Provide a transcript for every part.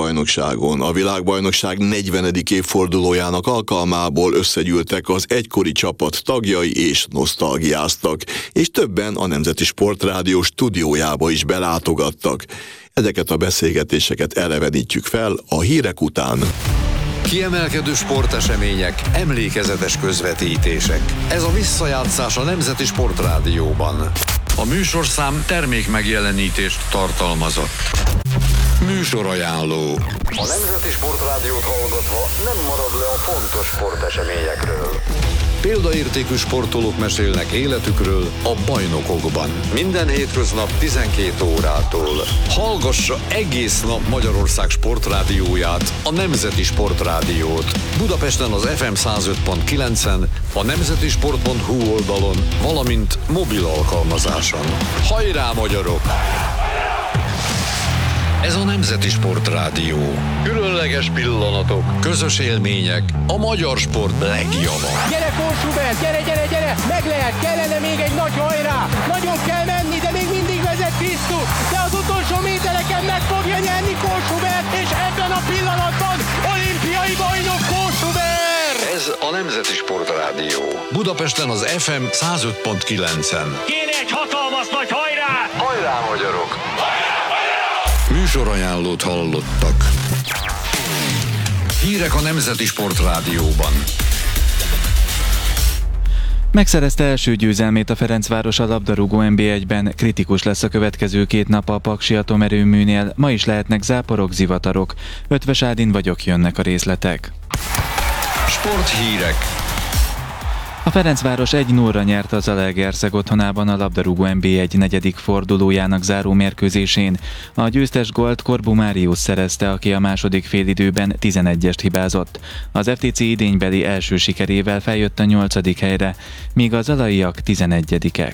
világbajnokságon. A világbajnokság 40. évfordulójának alkalmából összegyűltek az egykori csapat tagjai és nosztalgiáztak, és többen a Nemzeti Sportrádió stúdiójába is belátogattak. Ezeket a beszélgetéseket elevenítjük fel a hírek után. Kiemelkedő sportesemények, emlékezetes közvetítések. Ez a visszajátszás a Nemzeti Sportrádióban. A műsorszám termékmegjelenítést tartalmazott. Műsorajánló. A Nemzeti Sportrádiót hallgatva nem marad le a fontos sporteseményekről. Példaértékű sportolók mesélnek életükről a bajnokokban. Minden hétköznap 12 órától. Hallgassa egész nap Magyarország sportrádióját, a Nemzeti Sportrádiót. Budapesten az FM 105.9-en, a nemzetisport.hu oldalon, valamint mobil alkalmazáson. Hajrá, magyarok! Ez a Nemzeti Sportrádió. Különleges pillanatok, közös élmények, a magyar sport legjava. Gyere, Kósubert, gyere! Meg lehet, kellene még egy nagy hajrá! Nagyon kell menni, de még mindig vezet Krisztus! De az utolsó métereken meg fogja nyerni Kósubert, és ebben a pillanatban olimpiai bajnok Kósubert! Ez a Nemzeti Sportrádió. Budapesten az FM 105.9-en. Kéne egy hatalmas nagy hajrá! Hajrá, magyarok! Műsorajánlót hallottak. Hírek a Nemzeti Sportrádióban. Megszerezte első győzelmét a Ferencváros a labdarúgó NB1-ben, kritikus lesz a következő 2 nap a Paksi atomerőműnél, ma is lehetnek záporok, zivatarok. Ötvös Ádin vagyok, jönnek a részletek. Sporthírek. A Ferencváros 1-0-ra nyerte a Zalaegerszeg otthonában a labdarúgó NB1 negyedik fordulójának záró mérkőzésén. A győztes gólt Korbu Máriusz szerezte, aki a második félidőben 11-est hibázott. Az FTC idénybeli első sikerével feljött a 8. helyre, míg a zalaiak 11-ek.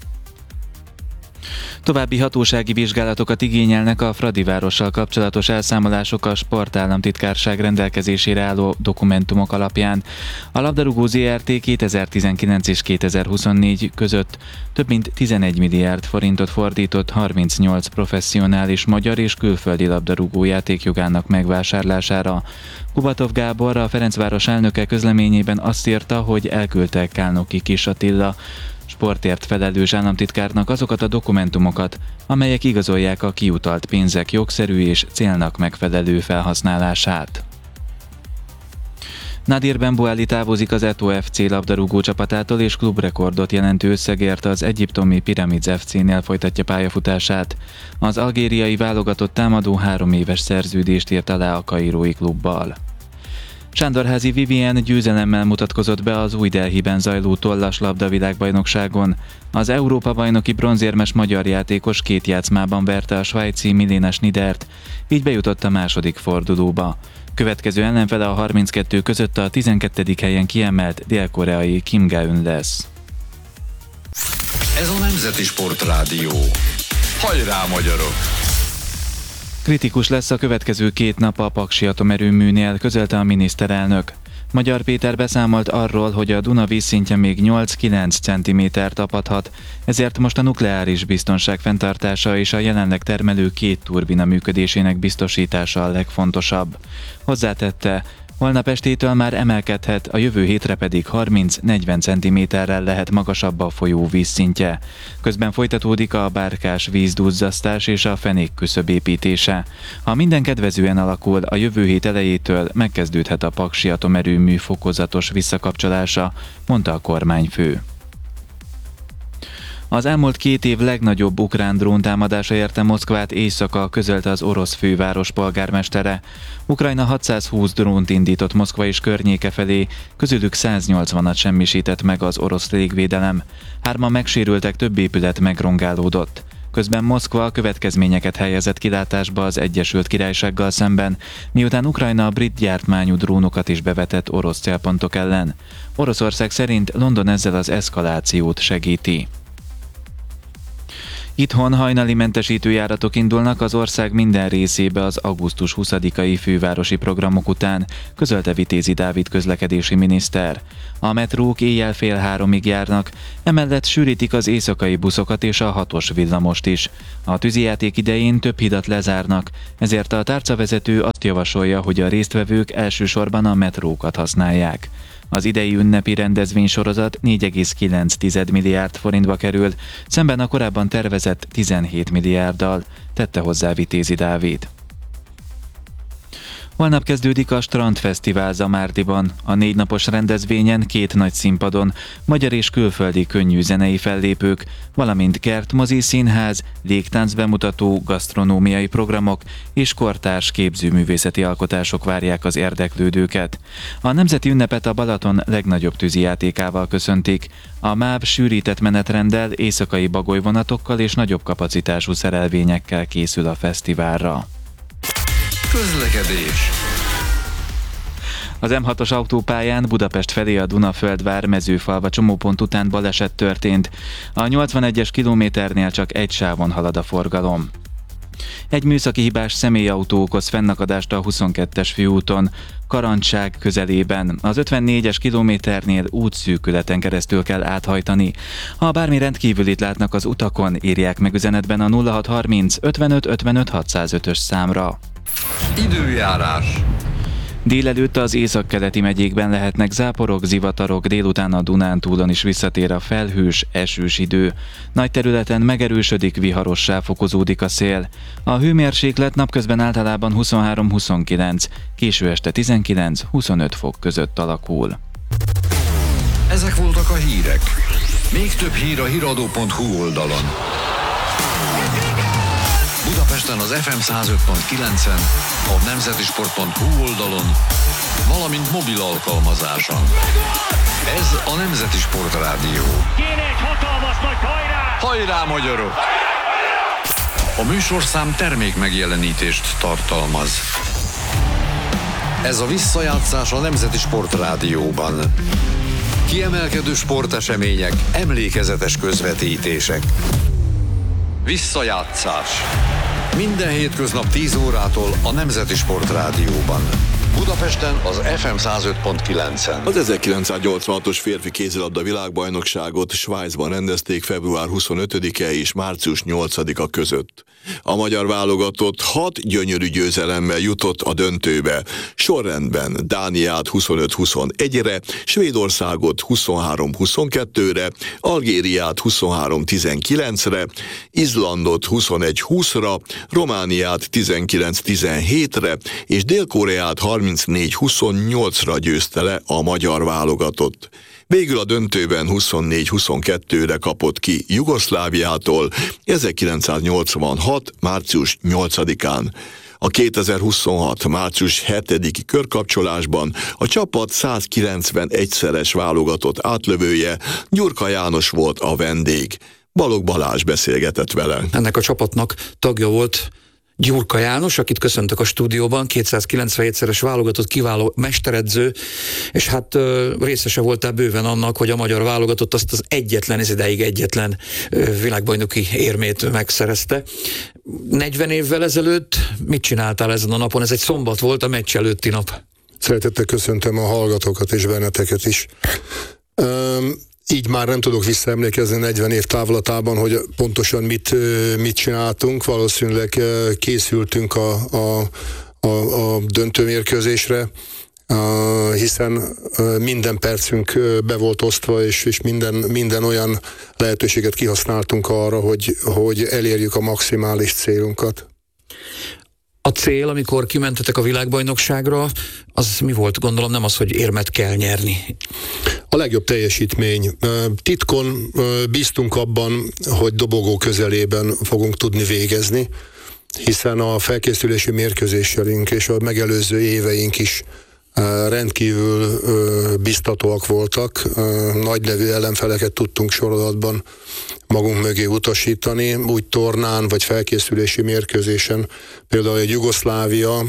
További hatósági vizsgálatokat igényelnek a Fradivárossal kapcsolatos elszámolások a Sportállamtitkárság rendelkezésére álló dokumentumok alapján. A labdarúgó ZRT 2019 és 2024 között több mint 11 milliárd forintot fordított 38 professzionális magyar és külföldi labdarúgó játékjogának megvásárlására. Kubatov Gábor, a Ferencváros elnöke közleményében azt írta, hogy elküldte Kálnoki Kis Attila sportért felelős államtitkárnak azokat a dokumentumokat, amelyek igazolják a kiutalt pénzek jogszerű és célnak megfelelő felhasználását. Nadir Benbouali távozik az Eto'o FC labdarúgó csapatától, és klubrekordot jelentő összegért az egyiptomi Pyramids FC-nél folytatja pályafutását. Az algériai válogatott támadó 3 éves szerződést írt alá a kairói klubbal. Sándorházi Vivien győzelemmel mutatkozott be az Új Delhiben zajló tollas labdavilágbajnokságon. Az Európa-bajnoki bronzérmes magyar játékos 2 játszmában verte a svájci Milena Schnidert, így bejutott a második fordulóba. Következő ellenfele a 32 között a 12. helyen kiemelt dél-koreai Kim Ga-eun lesz. Ez a Nemzeti Sportrádió. Hajrá, magyarok! Kritikus lesz a következő 2 nap a Paksi atomerőműnél, közölte a miniszterelnök. Magyar Péter beszámolt arról, hogy a Duna vízszintje még 8-9 cm tapadhat, ezért most a nukleáris biztonság fenntartása és a jelenleg termelő 2 turbina működésének biztosítása a legfontosabb. Hozzátette, holnap estétől már emelkedhet, a jövő hétre pedig 30-40 cm-rel lehet magasabb a folyó vízszintje. Közben folytatódik a bárkás vízdúzzasztás és a fenék küszöb építése. Ha minden kedvezően alakul, a jövő hét elejétől megkezdődhet a Paksi atomerőmű fokozatos visszakapcsolása, mondta a kormányfő. Az elmúlt 2 év legnagyobb ukrán dróntámadása érte Moszkvát éjszaka, közölte az orosz főváros polgármestere. Ukrajna 620 drónt indított Moszkva és környéke felé, közülük 180-at semmisített meg az orosz légvédelem. 3 megsérültek, több épület megrongálódott. Közben Moszkva következményeket helyezett kilátásba az Egyesült Királysággal szemben, miután Ukrajna a brit gyártmányú drónokat is bevetett orosz célpontok ellen. Oroszország szerint London ezzel az eszkalációt segíti. Itthon hajnali mentesítőjáratok indulnak az ország minden részébe az augusztus 20-ai fővárosi programok után, közölte Vitézi Dávid közlekedési miniszter. A metrók éjjel fél 3-ig járnak, emellett sűrítik az éjszakai buszokat és a 6-os villamost is. A tűzijáték idején több hidat lezárnak, ezért a tárcavezető azt azt javasolja, hogy a résztvevők elsősorban a metrókat használják. Az idei ünnepi rendezvénysorozat 4,9 milliárd forintba került, szemben a korábban tervezett 17 milliárddal, tette hozzá Vitézi Dávid. Holnap kezdődik a Strandfesztivál Zamárdiban. A 4 napos rendezvényen 2 nagy színpadon magyar és külföldi könnyű zenei fellépők, valamint kertmozi, színház, légtánc bemutató, gasztronómiai programok és kortárs képzőművészeti alkotások várják az érdeklődőket. A nemzeti ünnepet a Balaton legnagyobb tűzijátékával köszöntik. A MÁV sűrített menetrenddel, éjszakai bagolyvonatokkal és nagyobb kapacitású szerelvényekkel készül a fesztiválra. Közlekedés. Az M6-os autópályán Budapest felé a Dunaföldvár Mezőfalva csomópont után baleset történt. A 81-es kilométernél csak egy sávon halad a forgalom. Egy műszaki hibás személyautó okoz fennakadást a 22-es főúton, Karancság közelében. Az 54-es kilométernél útszűkületen keresztül kell áthajtani. Ha bármi rendkívülit látnak az utakon, írják meg üzenetben a 0630 55 55 605-ös számra. Időjárás. Délelőtt az északkeleti megyékben lehetnek záporok, zivatarok, délután a Dunántúlon is visszatér a felhős, esős idő. Nagy területen megerősödik, viharossá fokozódik a szél. A hőmérséklet napközben általában 23-29, késő este 19-25 fok között alakul. Ezek voltak a hírek. Még több hír a hiradó.hu oldalon. Budapesten az FM 105.9-en, a nemzetisport.hu oldalon, valamint mobil alkalmazáson. Ez a Nemzeti Sport Rádió. Kéne egy hatalmas nagy hajrá! Hajrá, magyarok! A műsorszám termék megjelenítést tartalmaz. Ez a visszajátszás a Nemzeti Sport Rádióban. Kiemelkedő sportesemények, emlékezetes közvetítések. Visszajátszás. Minden hétköznap 10 órától a Nemzeti Sport Rádióban. Budapesten az FM 105.9-en. Az 1986-os férfi kézilabda világbajnokságot Svájcban rendezték február 25-e és március 8-a között. A magyar válogatott 6 gyönyörű győzelemmel jutott a döntőbe. Sorrendben Dániát 25-21-re, Svédországot 23-22-re, Algériát 23-19-re, Izlandot 21-20-ra, Romániát 19-17-re és Dél-Koreát 34-28-ra győzte le a magyar válogatott. Végül a döntőben 24-22-re kapott ki Jugoszláviától 1986. március 8-án. A 2026. március 7-i körkapcsolásban a csapat 191-szeres válogatott átlövője, Gyurka János volt a vendég. Balogh Balázs beszélgetett vele. Ennek a csapatnak tagja volt Gyurka János, akit köszöntök a stúdióban, 297-szeres válogatott kiváló mesteredző, és hát részese voltál bőven annak, hogy a magyar válogatott azt az ez ideig egyetlen világbajnoki érmét megszerezte. 40 évvel ezelőtt mit csináltál ezen a napon? Ez egy szombat volt, a meccs előtti nap. Szeretettel köszöntöm a hallgatókat és benneteket is. Így már nem tudok visszaemlékezni 40 év távlatában, hogy pontosan mit csináltunk. Valószínűleg készültünk a döntőmérkőzésre, hiszen minden percünk be volt osztva, és minden olyan lehetőséget kihasználtunk arra, hogy elérjük a maximális célunkat. A cél, amikor kimentetek a világbajnokságra, az mi volt? Gondolom nem az, hogy érmet kell nyerni. A legjobb teljesítmény. Titkon bíztunk abban, hogy dobogó közelében fogunk tudni végezni, hiszen a felkészülési mérkőzéseink és a megelőző éveink is rendkívül biztatóak voltak. Nagy nevű ellenfeleket tudtunk sorozatban magunk mögé utasítani, úgy tornán vagy felkészülési mérkőzésen. Például egy Jugoszlávia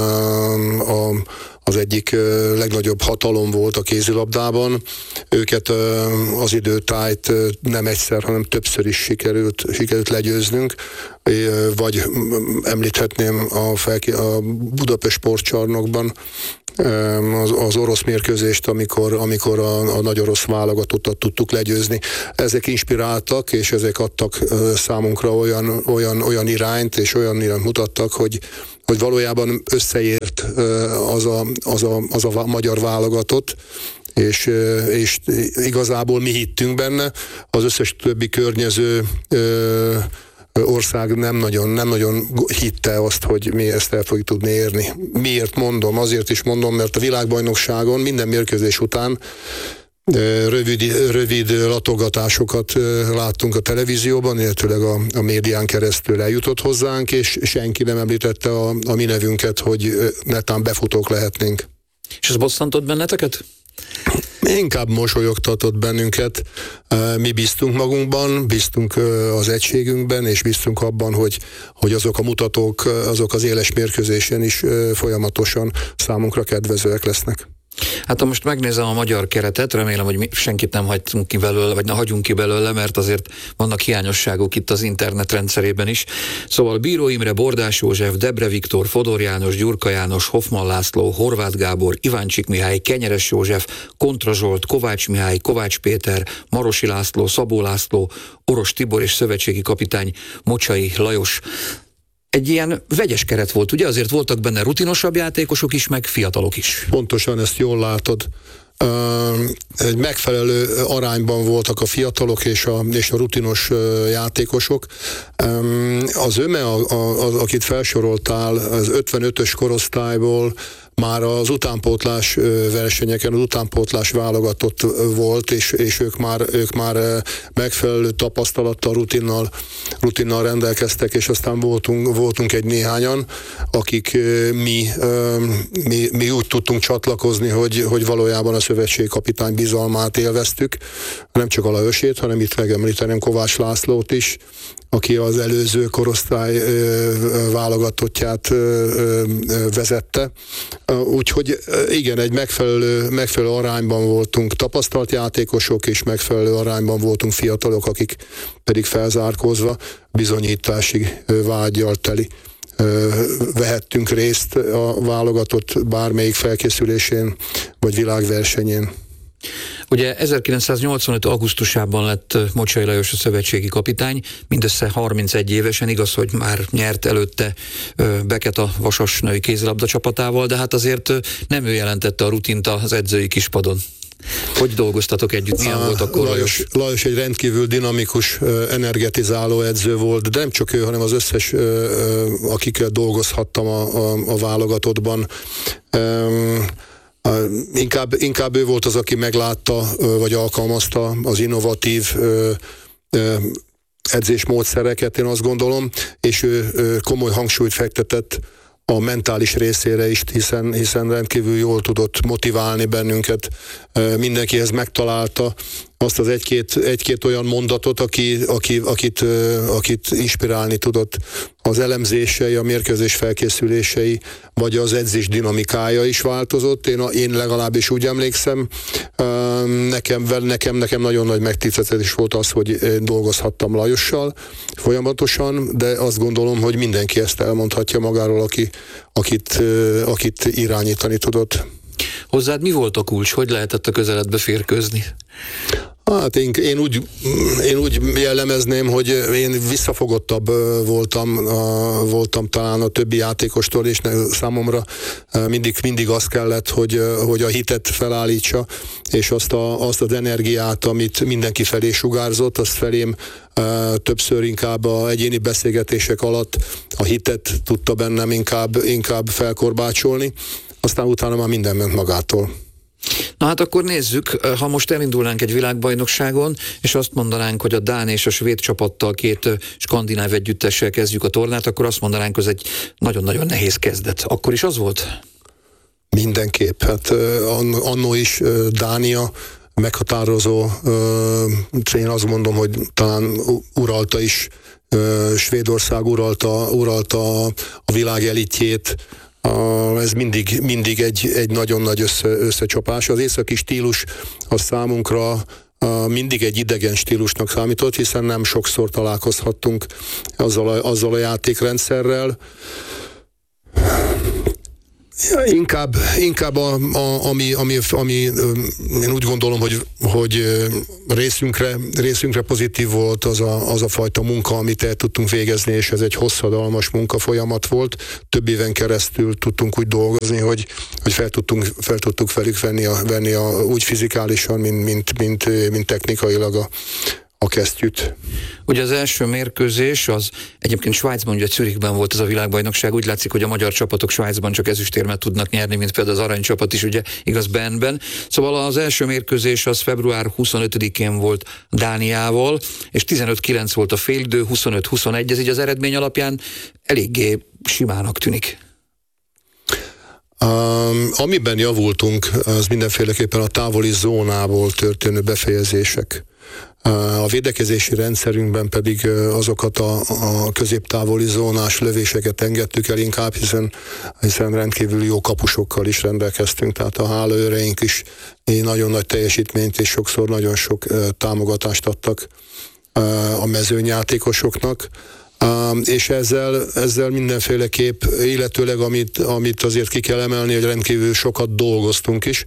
az egyik legnagyobb hatalom volt a kézilabdában. Őket az időtájt nem egyszer, hanem többször is sikerült legyőznünk. Vagy említhetném a Budapest sportcsarnokban az orosz mérkőzést, amikor a nagy orosz válogatottat tudtuk legyőzni. Ezek inspiráltak, és ezek adtak számunkra olyan irányt, és olyan irányt mutattak, valójában összeért az a magyar válogatott, és igazából mi hittünk benne, az összes többi környező ország nem nagyon hitte azt, hogy mi ezt el fogjuk tudni érni. Miért mondom? Azért is mondom, mert a világbajnokságon minden mérkőzés után rövid latogatásokat láttunk a televízióban, illetőleg a médián keresztül eljutott hozzánk, és senki nem említette a mi nevünket, hogy netán befutók lehetnénk. És ez bosszantott benneteket? Inkább mosolyogtatott bennünket. Mi bíztunk magunkban, bíztunk az egységünkben, és bíztunk abban, hogy azok a mutatók, azok az éles mérkőzésen is folyamatosan számunkra kedvezőek lesznek. Hát ha most megnézem a magyar keretet, remélem, hogy senkit nem hagytunk ki belőle, vagy ne hagyunk ki belőle, mert azért vannak hiányosságok itt az internet rendszerében is. Szóval Bíró Imre, Bordás József, Debre Viktor, Fodor János, Gyurka János, Hoffmann László, Horváth Gábor, Iváncsik Mihály, Kenyeres József, Kontra Zsolt, Kovács Mihály, Kovács Péter, Marosi László, Szabó László, Oros Tibor és szövetségi kapitány Mocsai Lajos. Egy ilyen vegyes keret volt, ugye? Azért voltak benne rutinosabb játékosok is, meg fiatalok is. Pontosan, ezt jól látod. Egy megfelelő arányban voltak a fiatalok és a rutinos játékosok. Az Öme, akit felsoroltál, az 55-ös korosztályból már az utánpótlás versenyeken, az utánpótlás válogatott volt, és ők már megfelelő tapasztalattal, rutinnal rendelkeztek, és aztán voltunk egy néhányan, akik mi úgy tudtunk csatlakozni, hogy valójában a szövetségkapitány bizalmát élveztük, nem csak a Lajosét, hanem itt megemlíteném Kovács Lászlót is, aki az előző korosztály válogatottját vezette. Úgyhogy igen, egy megfelelő arányban voltunk tapasztalt játékosok, és megfelelő arányban voltunk fiatalok, akik pedig felzárkózva bizonyítási vággyal teli vehettünk részt a válogatott bármelyik felkészülésén, vagy világversenyén. Ugye 1985. augusztusában lett Mocsai Lajos a szövetségi kapitány, mindössze 31 évesen, igaz, hogy már nyert előtte Beket a Vasas női kézilabda csapatával, de hát azért nem ő jelentette a rutint az edzői kispadon. Hogy dolgoztatok együtt? Milyen volt akkor Lajos egy rendkívül dinamikus, energetizáló edző volt, de nem csak ő, hanem az összes, akikkel dolgozhattam a válogatottban. Inkább ő volt az, aki meglátta, vagy alkalmazta az innovatív edzésmódszereket, én azt gondolom, és ő komoly hangsúlyt fektetett a mentális részére is, hiszen rendkívül jól tudott motiválni bennünket. Mindenkihez megtalálta azt az egy-két olyan mondatot, akit inspirálni tudott. Az elemzései, a mérkőzés felkészülései, vagy az edzés dinamikája is változott. Én legalábbis úgy emlékszem, nekem nagyon nagy megtiszteltetés volt az, hogy dolgozhattam Lajossal folyamatosan, de azt gondolom, hogy mindenki ezt elmondhatja magáról, akit irányítani tudott. Hozzád mi volt a kulcs? Hogy lehetett a közeledbe férkőzni? Hát én úgy jellemezném, hogy én visszafogottabb voltam talán a többi játékostól, és számomra mindig az kellett, hogy a hitet felállítsa, és azt az energiát, amit mindenki felé sugárzott, azt felém többször inkább a egyéni beszélgetések alatt a hitet tudta bennem inkább felkorbácsolni, aztán utána már minden ment magától. Na hát akkor nézzük, ha most elindulnánk egy világbajnokságon, és azt mondanánk, hogy a dán és a svéd csapattal, két skandináv együttessel kezdjük a tornát, akkor azt mondanánk, hogy ez egy nagyon-nagyon nehéz kezdet. Akkor is az volt? Mindenképp. Hát annó is Dánia meghatározó, én azt mondom, hogy talán uralta is, Svédország uralta a világ elitjét. Ez mindig egy nagyon nagy összecsapás. Az északi stílus az számunkra mindig egy idegen stílusnak számított, hiszen nem sokszor találkozhattunk azzal a játékrendszerrel. Inkább ami én úgy gondolom, hogy részünkre pozitív volt az a fajta munka, amit el tudtunk végezni, és ez egy hosszadalmas munkafolyamat volt. Több éven keresztül tudtunk úgy dolgozni, hogy fel tudtuk velük venni úgy fizikálisan, mint technikailag a kesztyűt. Ugye az első mérkőzés az egyébként Svájcban, ugye Zürichben volt ez a világbajnokság, úgy látszik, hogy a magyar csapatok Svájcban csak ezüstérmet tudnak nyerni, mint például az aranycsapat is, ugye igaz Bernben. Szóval az első mérkőzés az február 25-én volt Dániával, és 15-9 volt a félidő, 25-21, ez így az eredmény alapján eléggé simának tűnik. Amiben javultunk, az mindenféleképpen a távoli zónából történő befejezések. A védekezési rendszerünkben pedig azokat a középtávoli zónás lövéseket engedtük el inkább, hiszen rendkívül jó kapusokkal is rendelkeztünk, tehát a hálóőreink is nagyon nagy teljesítményt és sokszor nagyon sok támogatást adtak a mezőnyjátékosoknak. És ezzel mindenféleképp, illetőleg amit azért ki kell emelni, hogy rendkívül sokat dolgoztunk is.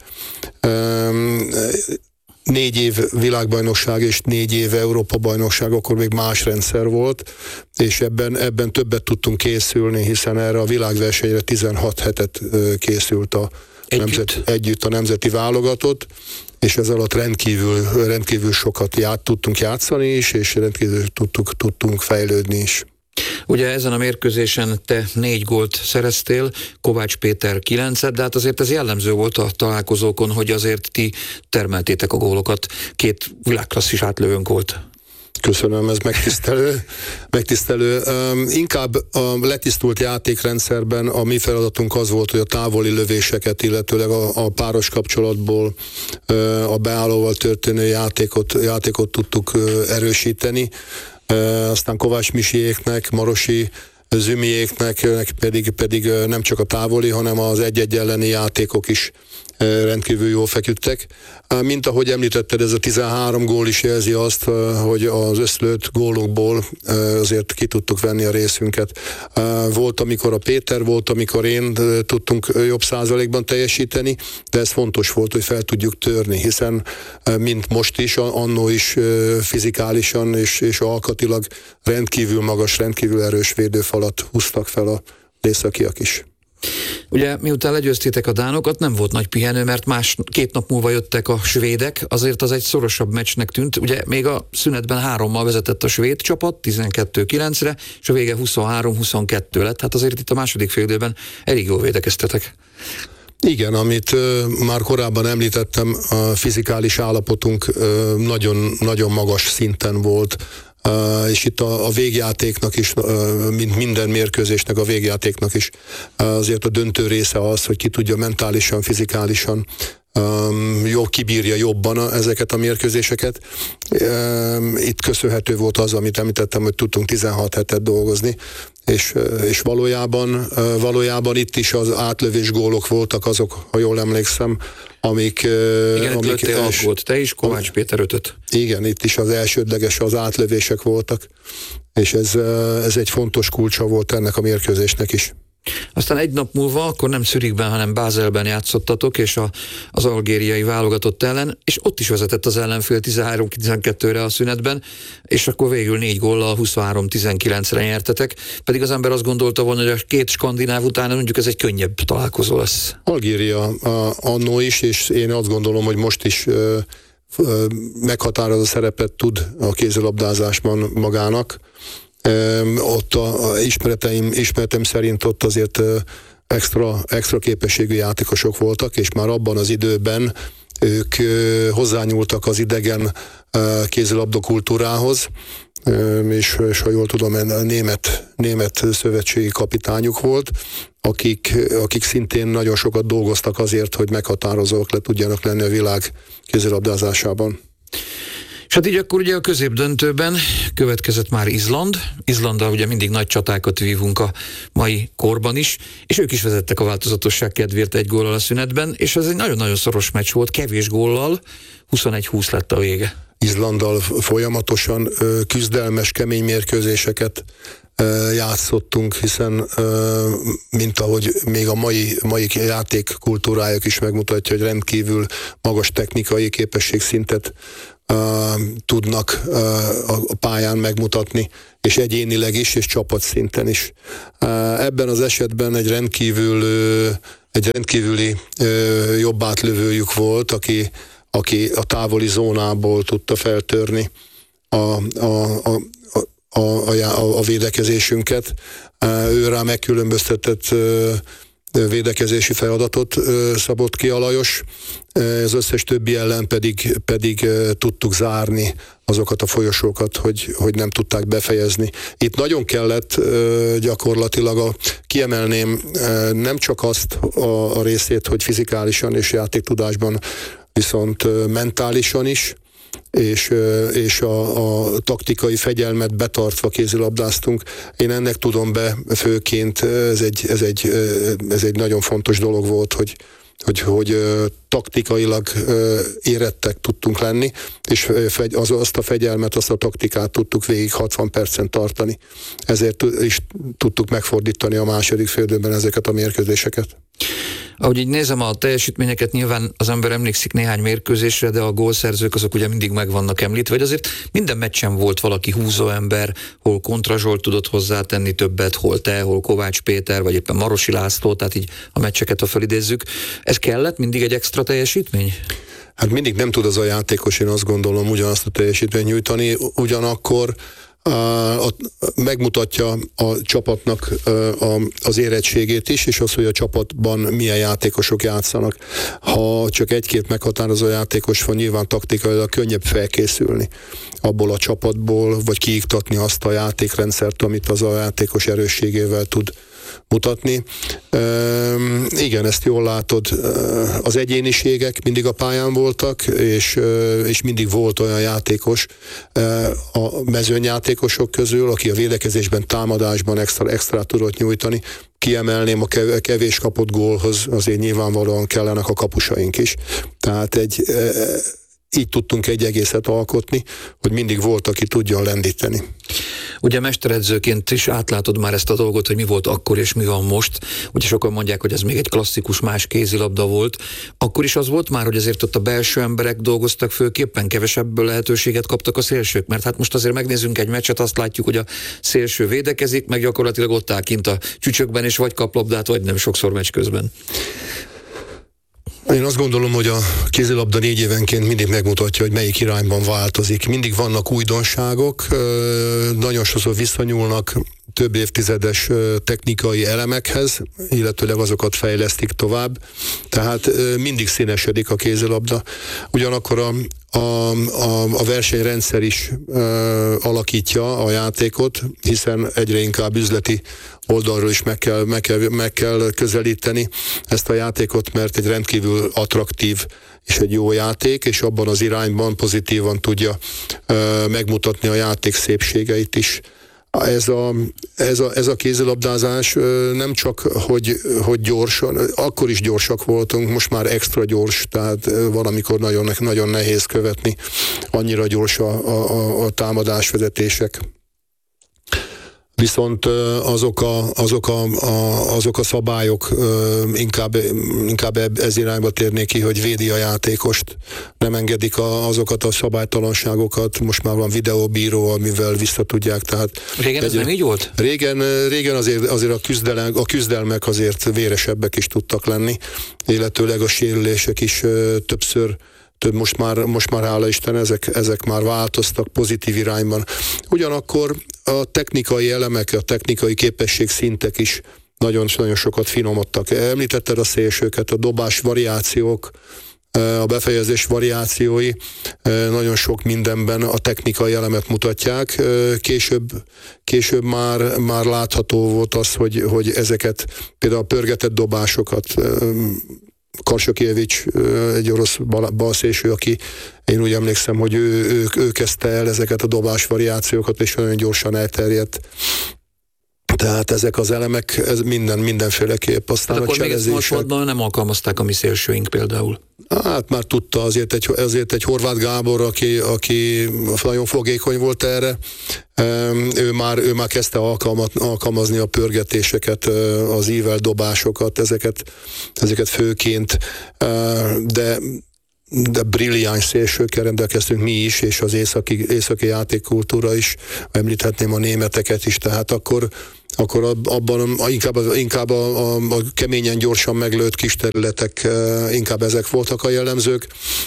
4 év világbajnokság és 4 év Európa-bajnokság, akkor még más rendszer volt, és ebben többet tudtunk készülni, hiszen erre a világversenyre 16 hetet készült együtt a nemzeti válogatott, és ez alatt rendkívül sokat tudtunk játszani is, és rendkívül tudtunk fejlődni is. Ugye ezen a mérkőzésen te 4 gólt szereztél, Kovács Péter 9-et, de hát azért ez jellemző volt a találkozókon, hogy azért ti termeltétek a gólokat, 2 világklasszis átlövőnk volt. Köszönöm, ez megtisztelő. Inkább a letisztult játékrendszerben a mi feladatunk az volt, hogy a távoli lövéseket, illetőleg a páros kapcsolatból a beállóval történő játékot tudtuk erősíteni. Aztán Kovács Misiéknek, Marosi Zümiéknek pedig nem csak a távoli, hanem az egy-egy elleni játékok is rendkívül jól feküdtek. Mint ahogy említetted, ez a 13 gól is jelzi azt, hogy az összlőtt gólokból azért ki tudtuk venni a részünket. Volt, amikor a Péter, volt, amikor én tudtunk jobb százalékban teljesíteni, de ez fontos volt, hogy fel tudjuk törni, hiszen mint most is, annó is fizikálisan és alkatilag rendkívül magas, rendkívül erős védőfalat húztak fel a északiak is. Ugye miután legyőztétek a dánokat, nem volt nagy pihenő, mert 2 nap múlva jöttek a svédek, azért az egy szorosabb meccsnek tűnt. Ugye még a szünetben 3-mal vezetett a svéd csapat, 12-9-re, és a vége 23-22 lett. Hát azért itt a második félidőben elég jól védekeztetek. Igen, amit már korábban említettem, a fizikális állapotunk nagyon magas szinten volt, és itt a végjátéknak is, mint minden mérkőzésnek a végjátéknak is azért a döntő része az, hogy ki tudja mentálisan, fizikálisan kibírja jobban ezeket a mérkőzéseket. Itt köszönhető volt az, amit említettem, hogy tudtunk 16 hetet dolgozni, és valójában itt is az átlövés gólok voltak azok, ha jól emlékszem, amik volt te is, Kovács Péter 5-öt. Igen, itt is az elsődleges az átlövések voltak, és ez egy fontos kulcsa volt ennek a mérkőzésnek is. Aztán 1 nap múlva, akkor nem Zürichben, hanem Bázelben játszottatok, és az algériai válogatott ellen, és ott is vezetett az ellenfél 13-12-re a szünetben, és akkor végül 4 góllal 23-19-re nyertetek, pedig az ember azt gondolta volna, hogy a 2 skandináv után mondjuk ez egy könnyebb találkozó lesz. Algéria annó is, és én azt gondolom, hogy most is meghatározó szerepet tud a kézilabdázásban magának. Ott ismeretem szerint ott azért extra képességű játékosok voltak, és már abban az időben ők hozzányúltak az idegen kézilabda kultúrához, és ha jól tudom, német szövetségi kapitányuk volt, akik szintén nagyon sokat dolgoztak azért, hogy meghatározók le tudjanak lenni a világ kézilabdázásában. És hát így akkor ugye a középdöntőben következett már Izland. Izlanddal ugye mindig nagy csatákat vívunk a mai korban is, és ők is vezettek a változatosság kedvéért 1 góllal a szünetben, és ez egy nagyon-nagyon szoros meccs volt, kevés góllal, 21-20 lett a vége. Izlanddal folyamatosan küzdelmes, kemény mérkőzéseket játszottunk, hiszen mint ahogy még a mai játékkultúrájuk is megmutatja, hogy rendkívül magas technikai képességszintet tudnak a pályán megmutatni, és egyénileg is, és csapatszinten is. Ebben az esetben egy rendkívüli jobb átlövőjük volt, aki a távoli zónából tudta feltörni a védekezésünket. Ő rá megkülönböztetett védekezési feladatot szabott ki a Lajos, az összes többi ellen pedig tudtuk zárni azokat a folyosókat, hogy nem tudták befejezni. Itt nagyon kellett gyakorlatilag kiemelném nem csak azt a részét, hogy fizikálisan és játéktudásban, viszont mentálisan is, és a taktikai fegyelmet betartva kézilabdáztunk. Én ennek tudom be főként, ez egy nagyon fontos dolog volt, hogy taktikailag érettek tudtunk lenni, és azt a fegyelmet, azt a taktikát tudtuk végig 60 percen tartani. Ezért is tudtuk megfordítani a második félidőben ezeket a mérkőzéseket. Ahogy így nézem a teljesítményeket, nyilván az ember emlékszik néhány mérkőzésre, de a gólszerzők azok ugye mindig meg vannak említve, vagy azért minden meccsen volt valaki húzó ember, hol Kontra Zsolt tudott hozzátenni többet, hol te, hol Kovács Péter, vagy éppen Marosi László, tehát így a meccseket, ha felidézzük. Ez kellett mindig egy extra teljesítmény? Hát mindig nem tud az a játékos, én azt gondolom, ugyanazt a teljesítményt nyújtani, ugyanakkor megmutatja a csapatnak az érettségét is, és az, hogy a csapatban milyen játékosok játszanak. Ha csak egy-két meghatározó játékos van, nyilván taktikailag könnyebb felkészülni abból a csapatból, vagy kiiktatni azt a játékrendszert, amit az a játékos erősségével tud mutatni. Igen, ezt jól látod. Az egyéniségek mindig a pályán voltak, és mindig volt olyan játékos a mezőnyjátékosok közül, aki a védekezésben, támadásban extra tudott nyújtani. Kiemelném a kevés kapott gólhoz, azért nyilvánvalóan kellenek a kapusaink is. Tehát így tudtunk egy egészet alkotni, hogy mindig volt, aki tudjon lendíteni. Ugye mesteredzőként is átlátod már ezt a dolgot, hogy mi volt akkor és mi van most. Ugye sokan mondják, hogy ez még egy klasszikus más kézilabda volt. Akkor is az volt már, hogy azért ott a belső emberek dolgoztak főképpen, kevesebb lehetőséget kaptak a szélsők, mert hát most azért megnézzünk egy meccset, azt látjuk, hogy a szélső védekezik, meg gyakorlatilag ott áll kint a csücsökben, és vagy kap labdát, vagy nem, sokszor meccs közben. Én azt gondolom, hogy a kézilabda 4 évenként mindig megmutatja, hogy melyik irányban változik. Mindig vannak újdonságok, nagyon sokszor visszanyúlnak több évtizedes technikai elemekhez, illetőleg azokat fejlesztik tovább, tehát mindig színesedik a kézilabda. Ugyanakkor a versenyrendszer is alakítja a játékot, hiszen egyre inkább üzleti oldalról is meg kell közelíteni ezt a játékot, mert egy rendkívül attraktív és egy jó játék, és abban az irányban pozitívan tudja megmutatni a játék szépségeit is. Ez a kézilabdázás nem csak, hogy gyorsan, akkor is gyorsak voltunk, most már extra gyors, tehát valamikor nagyon, nagyon nehéz követni, annyira gyors a támadásvezetések. Viszont azok a szabályok inkább ez irányba térnék ki, hogy védi a játékost, nem engedik azokat a szabálytalanságokat, most már van videóbíró, amivel visszatudják. Tehát régen ez nem így volt? Régen azért a küzdelmek azért véresebbek is tudtak lenni, illetőleg a sérülések is most már hála Isten, ezek már változtak pozitív irányban. Ugyanakkor a technikai elemek, a technikai képességszintek is nagyon sokat finomodtak. Említetted a szélsőket, a dobás variációk, a befejezés variációi nagyon sok mindenben a technikai elemet mutatják. Később már látható volt az, hogy ezeket, például a pörgetett dobásokat, Karsakievics, egy orosz balszélső, aki én úgy emlékszem, hogy ő kezdte el ezeket a dobás variációkat, és nagyon gyorsan elterjedt. Tehát ezek az elemek, ez mindenféleképp. Aztán akkor még ezt most nem alkalmazták a mi szélsőink például. Hát már tudta azért egy Horváth Gábor, aki nagyon fogékony volt erre, ő már kezdte alkalmazni a pörgetéseket, az ível dobásokat, ezeket főként, de brilliáns szélsőkkel rendelkeztünk mi is, és az északi játékkultúra is, említhetném a németeket is, tehát akkor abban inkább a keményen, gyorsan meglőtt kis területek, inkább ezek voltak a jellemzők,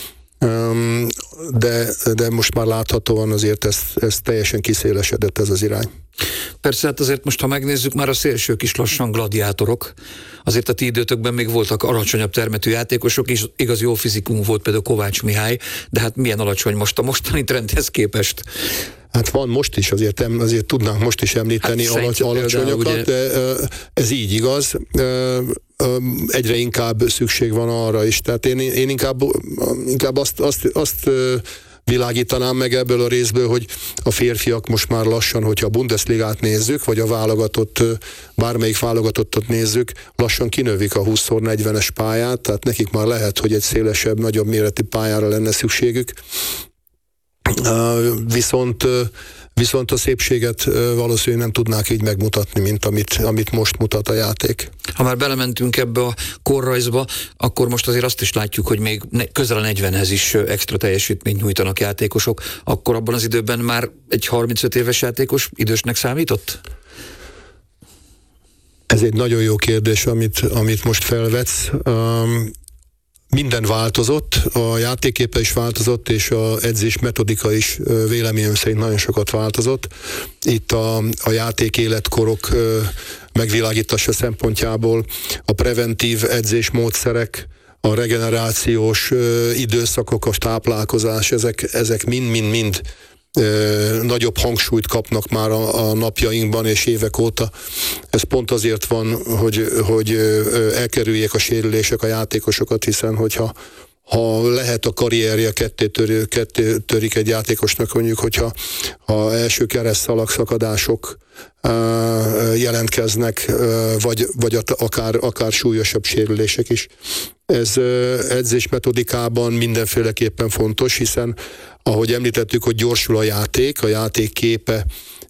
de most már láthatóan azért ez teljesen kiszélesedett ez az irány. Persze, hát azért most, ha megnézzük, már a szélsők is lassan gladiátorok. Azért a ti időtökben még voltak alacsonyabb termetű játékosok is, igaz jó fizikum volt például Kovács Mihály, de hát milyen alacsony most a mostani trendhez képest? Hát van most is, azért tudnánk most is említeni alacsonyakat, de ez így igaz. Egyre inkább szükség van arra is. Tehát én inkább azt világítanám meg ebből a részből, hogy a férfiak most már lassan, hogyha a Bundesligát nézzük, vagy a bármelyik válogatottat nézzük, lassan kinövik a 20x40-es pályát, tehát nekik már lehet, hogy egy szélesebb, nagyobb méretű pályára lenne szükségük. Viszont a szépséget valószínűleg nem tudnák így megmutatni, mint amit most mutat a játék. Ha már belementünk ebbe a korrajzba, akkor most azért azt is látjuk, hogy még közel a 40-hez is extra teljesítményt nyújtanak játékosok. Akkor abban az időben már egy 35 éves játékos idősnek számított? Ez egy nagyon jó kérdés, amit most felvetsz. Minden változott, a játékképe is változott, és az edzés metodika is véleményem szerint nagyon sokat változott. Itt a játék életkorok megvilágítása szempontjából a preventív edzésmódszerek, a regenerációs időszakok, a táplálkozás, ezek mind nagyobb hangsúlyt kapnak már a napjainkban és évek óta. Ez pont azért van, hogy elkerüljék a sérülések a játékosokat, hiszen hogyha lehet a karrierje ketté törik egy játékosnak, mondjuk, hogyha első keresztszalag szakadások jelentkeznek, vagy akár súlyosabb sérülések is. Ez edzésmetodikában mindenféleképpen fontos, hiszen ahogy említettük, hogy gyorsul a játék képe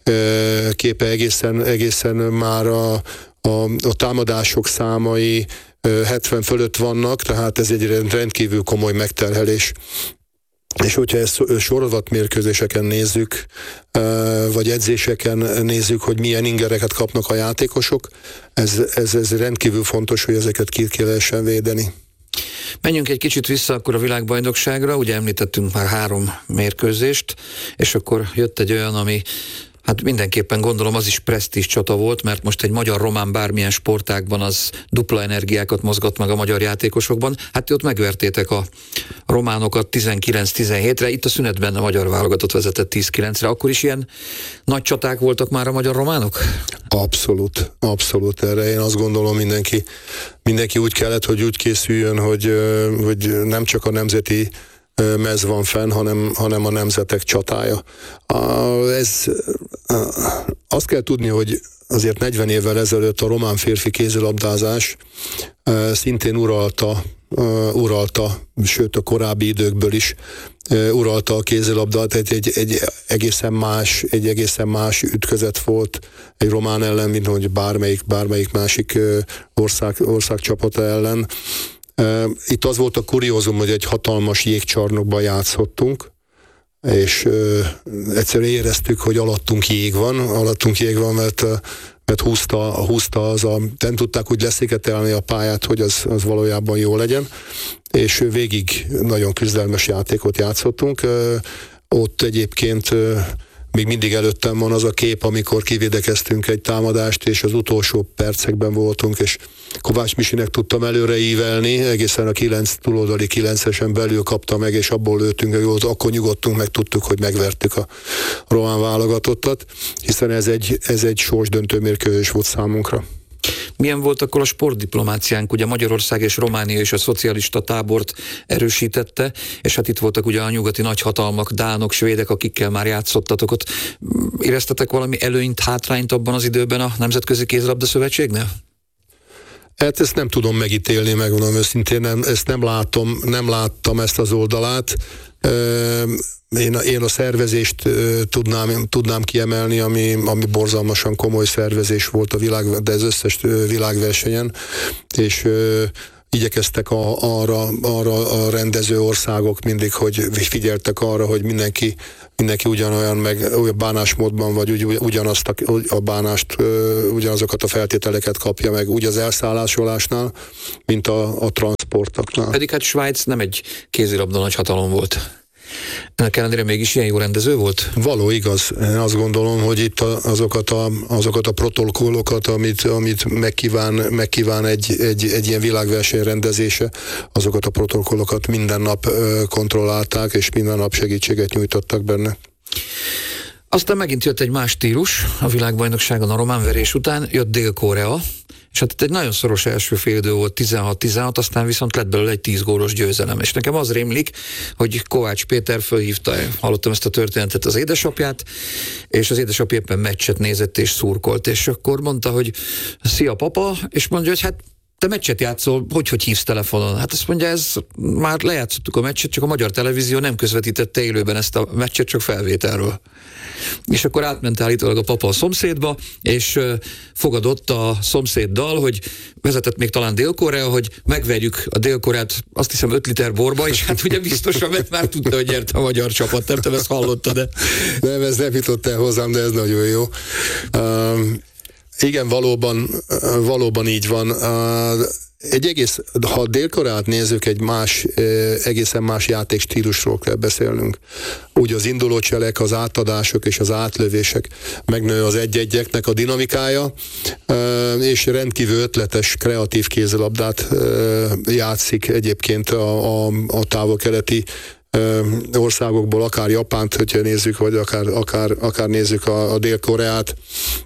egészen már a támadások számai 70 fölött vannak, tehát ez egy rendkívül komoly megterhelés. És hogyha ezt sorozatmérkőzéseken nézzük, vagy edzéseken nézzük, hogy milyen ingereket kapnak a játékosok, ez rendkívül fontos, hogy ezeket ki lehessen védeni. Menjünk egy kicsit vissza akkor a világbajnokságra, ugye említettünk már 3 mérkőzést, és akkor jött egy olyan, ami hát mindenképpen gondolom az is presztízs csata volt, mert most egy magyar-román bármilyen sportágban az dupla energiákat mozgat meg a magyar játékosokban. Hát ott megvertétek a románokat 19-17-re, itt a szünetben a magyar válogatott vezetett 10-9-re. Akkor is ilyen nagy csaták voltak már a magyar-románok? Abszolút. Erre én azt gondolom mindenki úgy kellett, hogy úgy készüljön, hogy nem csak a nemzeti mez van fenn, hanem a nemzetek csatája. Azt kell tudni, hogy azért 40 évvel ezelőtt a román férfi kézilabdázás szintén uralta, sőt a korábbi időkből is uralta a kézilabdát, egy egészen más ütközet volt egy román ellen, mint hogy bármelyik másik ország csapata ellen. Itt az volt a kuriózum, hogy egy hatalmas jégcsarnokban játszottunk, és egyszerűen éreztük, hogy alattunk jég van, mert húzta nem tudták úgy leszéketelni a pályát, hogy az valójában jó legyen, és végig nagyon küzdelmes játékot játszottunk. Ott egyébként még mindig előttem van az a kép, amikor kivédekeztünk egy támadást, és az utolsó percekben voltunk, és Kovács Misinek tudtam előre ívelni, egészen a túloldali 9-esen belül kapta meg, és abból lőttünk, akkor nyugodtunk, meg tudtuk, hogy megvertük a román válogatottat, hiszen ez egy sorsdöntő mérkőzés volt számunkra. milyen volt akkor a sportdiplomáciánk? Ugye Magyarország és Románia és a szocialista tábort erősítette, és hát itt voltak ugye a nyugati nagyhatalmak, dánok, svédek, akikkel már játszottatok ott. Éreztetek valami előnyt, hátrányt abban az időben a Nemzetközi Kézilabda Szövetségnél? Hát ezt nem tudom megítélni, megmondom őszintén, ezt nem láttam ezt az oldalát. Én a szervezést tudnám kiemelni, ami borzalmasan komoly szervezés volt de az összes világversenyen, és igyekeztek arra a rendező országok mindig, hogy figyeltek arra, hogy mindenki ugyanolyan, meg olyan bánásmódban, vagy ugyanazt a bánást, ugyanazokat a feltételeket kapja meg, úgy az elszállásolásnál, mint a transportoknál. Pedig hát Svájc nem egy kézilabda nagyhatalom volt. Ennek ellenére mégis ilyen jó rendező volt? Való igaz. Én azt gondolom, hogy itt azokat a protokollokat, amit megkíván egy ilyen világverseny rendezése, azokat a protokollokat minden nap kontrollálták, és minden nap segítséget nyújtottak benne. Aztán megint jött egy más stílus a világbajnokságon a román verés után, jött Dél-Korea, és hát itt egy nagyon szoros első félidő volt, 16-16, aztán viszont lett belőle egy 10 gólos győzelem. És nekem az rémlik, hogy Kovács Péter fölhívta, hallottam ezt a történetet, az édesapját, és az édesapja éppen meccset nézett és szurkolt, és akkor mondta, hogy szia papa, és mondja, hogy hát te meccset játszol, hogy hívsz telefonon? Hát azt mondja, ez már lejátszottuk a meccset, csak a magyar televízió nem közvetítette élőben ezt a meccset, csak felvételről. És akkor átment állítólag a papa a szomszédba, és fogadott a szomszéddal, hogy vezetett még talán Dél-Korea, hogy megverjük a Dél-Koreát, azt hiszem 5 liter borba, és hát ugye biztosan, mert már tudta, hogy nyert a magyar csapat, nem tudom, ezt hallotta, de... Nem, ez nem jutott el hozzám, de ez nagyon jó. Igen, valóban így van. Ha Dél-Koreát nézzük, egy egészen más játékstílusról kell beszélnünk. Úgy az indulócselek, az átadások és az átlövések, megnő az egy-egyeknek a dinamikája, és rendkívül ötletes, kreatív kézilabdát játszik egyébként a távol-keleti országokból, akár Japánt, hogyha nézzük, vagy akár nézzük a Dél-Koreát.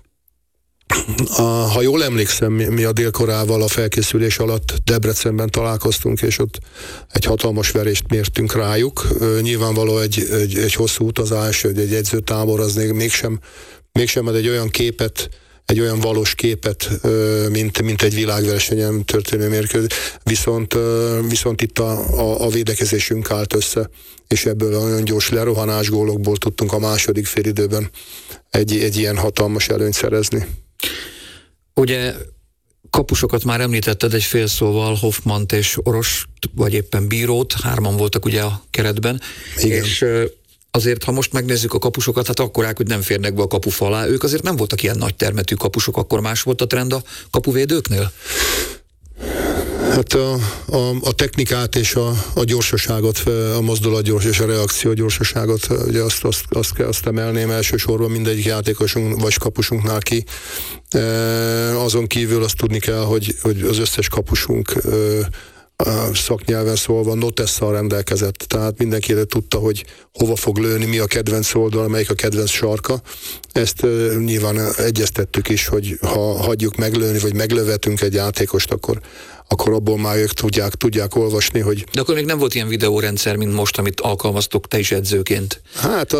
Ha jól emlékszem, mi a Dél-Koreával a felkészülés alatt Debrecenben találkoztunk, és ott egy hatalmas verést mértünk rájuk. Nyilvánvaló egy hosszú utazás, egy edzőtábor, az mégsem ad egy olyan valós képet, mint egy világversenyen történő mérkőzés. Viszont itt a védekezésünk állt össze, és ebből olyan gyors lerohanás gólokból tudtunk a második félidőben egy ilyen hatalmas előnyt szerezni. Ugye kapusokat már említetted egy fél szóval, Hoffmant és Oros, vagy éppen Bírót, 3 voltak ugye a keretben. Igen. És azért, ha most megnézzük a kapusokat, hát akkorák, hogy nem férnek be a kapufa alá. Ők azért nem voltak ilyen nagy termetű kapusok, akkor más volt a trend a kapuvédőknél? Hát a technikát és a gyorsaságot, a mozdulatgyors és a reakció gyorsaságot, ugye azt emelném elsősorban mindegyik játékosunk vagy kapusunknál ki. Azon kívül azt tudni kell, hogy az összes kapusunk szaknyelven szólva notesszal rendelkezett, tehát mindenki tudta, hogy hova fog lőni, mi a kedvenc oldal, melyik a kedvenc sarka. Ezt nyilván egyeztettük is, hogy ha hagyjuk meglőni, vagy meglövetünk egy játékost, akkor abból már ők tudják olvasni, hogy... De akkor még nem volt ilyen videórendszer, mint most, amit alkalmaztok te is edzőként? Hát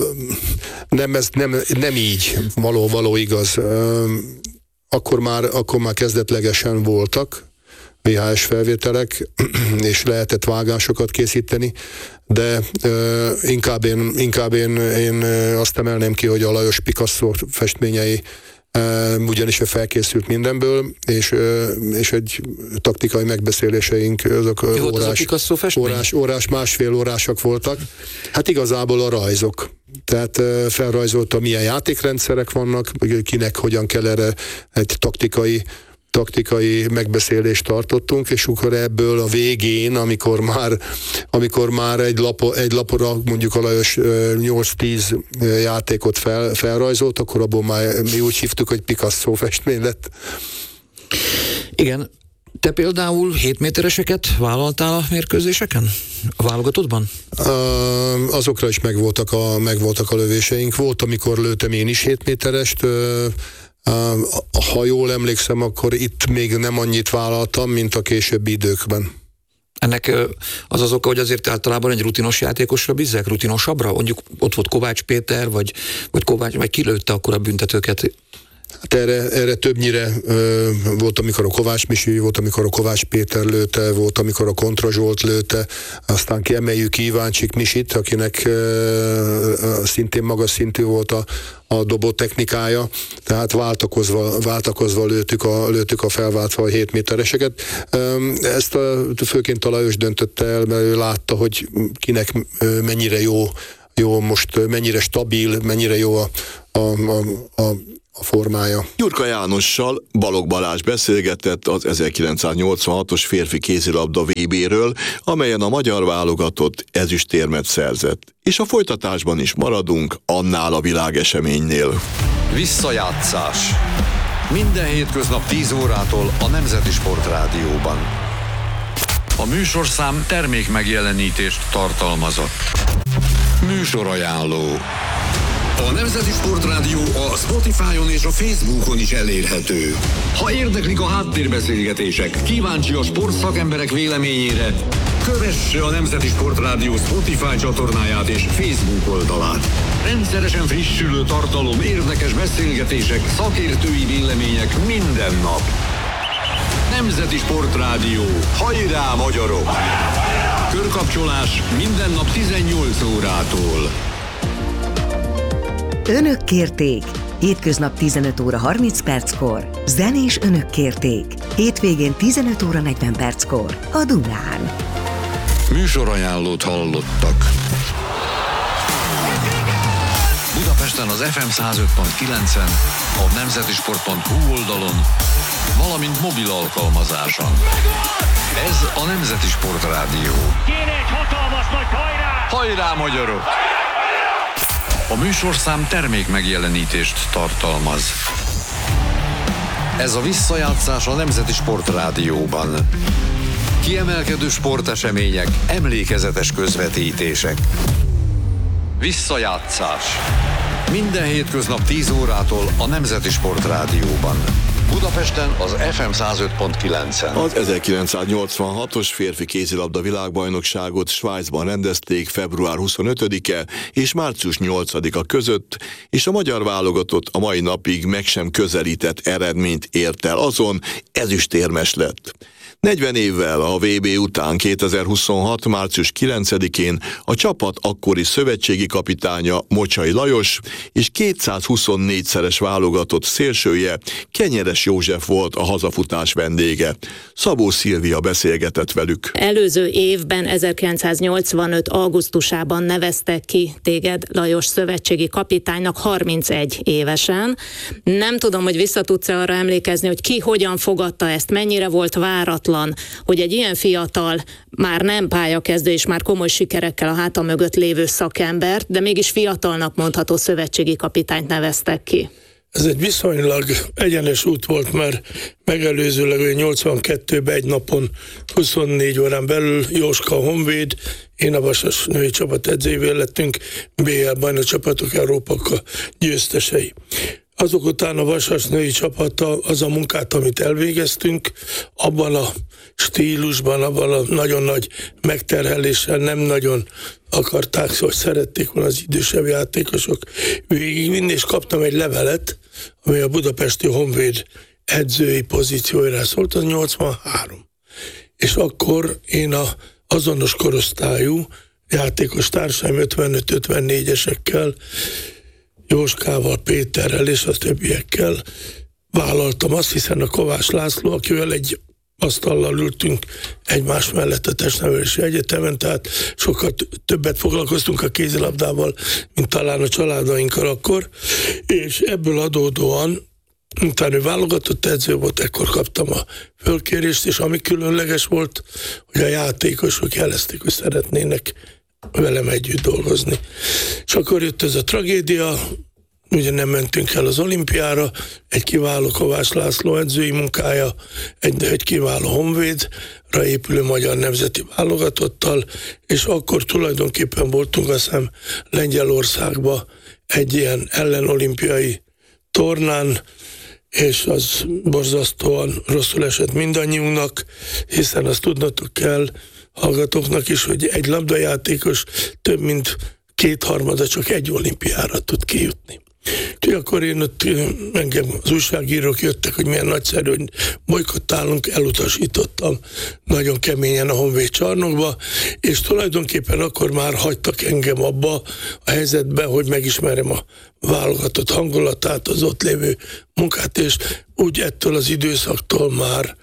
nem így, való igaz. Akkor már kezdetlegesen voltak VHS felvételek, és lehetett vágásokat készíteni, de inkább én azt emelném ki, hogy a Lajos Picasso festményei ugyanis felkészült mindenből, és egy taktikai megbeszéléseink, azok másfél órásak voltak. Hát igazából a rajzok. Tehát felrajzolta, milyen játékrendszerek vannak, kinek hogyan kell erre egy taktikai megbeszélést tartottunk, és akkor ebből a végén, amikor már egy lapora mondjuk a Lajos 8-10 játékot felrajzolt, akkor abból már mi úgy hívtuk, hogy Picasso festmény lett. Igen. Te például 7 métereseket vállaltál a mérkőzéseken? A válogatottban? Azokra is megvoltak a lövéseink. Volt, amikor lőttem én is 7 méterest, Ha jól emlékszem, akkor itt még nem annyit vállaltam, mint a későbbi időkben. Ennek az oka, hogy azért általában egy rutinos játékosra bízzák, rutinosabbra? Mondjuk ott volt Kovács Péter, vagy Kovács, vagy kilőtte akkor a büntetőket? Hát erre többnyire volt, amikor a Kovács Misi, volt, amikor a Kovács Péter lőtte, volt, amikor a Kontra Zsolt lőtte, aztán kiemeljük Iváncsik Misit, akinek szintén magas szintű volt a dobó technikája, tehát váltakozva lőttük a felváltva a 7 métereseket. Ezt főként a Lajos döntötte el, mert ő látta, hogy kinek mennyire jó most, mennyire stabil, mennyire jó a formája. Gyurka Jánossal Balogh Balázs beszélgetett az 1986-os férfi kézilabda VB-ről, amelyen a magyar válogatott ezüstérmet szerzett. És a folytatásban is maradunk annál a világeseménynél. Visszajátszás. Minden hétköznap 10 órától a Nemzeti Sport Rádióban. A műsorszám termékmegjelenítést tartalmazott. Műsorajánló. A Nemzeti Sport Rádió a Spotify-on és a Facebookon is elérhető. Ha érdeklik a háttérbeszélgetések, kíváncsi a sportszakemberek véleményére, kövesse a Nemzeti Sport Rádió Spotify csatornáját és Facebook oldalát. Rendszeresen frissülő tartalom, érdekes beszélgetések, szakértői vélemények minden nap. Nemzeti Sport Rádió. Hajrá, magyarok! Körkapcsolás minden nap 18 órától. Önök kérték. Hétköznap 15 óra 30 perckor. Zenés önök kérték. Hétvégén 15 óra 40 perckor. A Dunán. Műsorajánlót hallottak. Budapesten az FM 105.9-en, a nemzetisport.hu oldalon, valamint mobil alkalmazáson. Ez a Nemzeti Sport Rádió. Kéne egy hatalmas nagy hajrá! Hajrá, magyarok! A műsorszám termékmegjelenítést tartalmaz. Ez a visszajátszás a Nemzeti Sport Rádióban. Kiemelkedő sportesemények, emlékezetes közvetítések. Visszajátszás. Minden hétköznap 10 órától a Nemzeti Sport Rádióban. Budapesten az FM 105.9-en. Az 1986-os férfi kézilabda világbajnokságot Svájcban rendezték február 25-e és március 8-a között, és a magyar válogatott a mai napig meg sem közelített eredményt ért el, azon ezüstérmes lett. 40 évvel a VB után 2026. március 9-én a csapat akkori szövetségi kapitánya Mocsai Lajos és 224-szeres válogatott szélsője Kenyeres József volt a hazafutás vendége. Szabó Szilvia beszélgetett velük. Előző évben, 1985. augusztusában neveztek ki téged Lajos szövetségi kapitánynak 31 évesen. Nem tudom, hogy vissza tudsz-e arra emlékezni, hogy ki hogyan fogadta ezt, mennyire volt váratlan, hogy egy ilyen fiatal, már nem pályakezdő és már komoly sikerekkel a háta mögött lévő szakembert, de mégis fiatalnak mondható szövetségi kapitányt neveztek ki. Ez egy viszonylag egyenes út volt, mert megelőzőleg 82-ben egy napon 24 órán belül Jóska Honvéd, én a Vasas női csapat edzőjével lettünk BL bajnokcsapatok Európa győztesei. Azok után a Vasas női csapata az a munkát, amit elvégeztünk, abban a stílusban, abban a nagyon nagy megterheléssel nem nagyon akarták, hogy szerették volna az idősebb játékosok végigvinni, és kaptam egy levelet, ami a budapesti Honvéd edzői pozíciójára szólt, az 83. És akkor én a azonos korosztályú játékos társaim 55-54-esekkel, Jóskával, Péterrel és a többiekkel vállaltam azt, hiszen a Kovács László, akivel egy asztallal ültünk egymás mellett a Testnevelési Egyetemen, tehát sokkal többet foglalkoztunk a kézilabdával, mint talán a családainkkal akkor, és ebből adódóan, utána ő válogatott edző volt, ekkor kaptam a fölkérést, és ami különleges volt, hogy a játékosok jelezték, hogy szeretnének velem együtt dolgozni. És akkor jött ez a tragédia, ugye nem mentünk el az olimpiára, egy kiváló Kovács László edzői munkája, egy kiváló Honvédra épülő magyar nemzeti válogatottal, és akkor tulajdonképpen voltunk azt hiszem Lengyelországba egy ilyen ellenolimpiai tornán, és az borzasztóan rosszul esett mindannyiunknak, hiszen azt tudnotok kell hallgatóknak is, hogy egy labdajátékos több mint 2/3 csak egy olimpiára tud kijutni. Úgyhogy akkor engem az újságírók jöttek, hogy milyen nagyszerű, hogy bojkottálunk, elutasítottam nagyon keményen a Honvéd csarnokba, és tulajdonképpen akkor már hagytak engem abba a helyzetben, hogy megismerjem a válogatott hangulatát, az ott lévő munkát, és úgy ettől az időszaktól már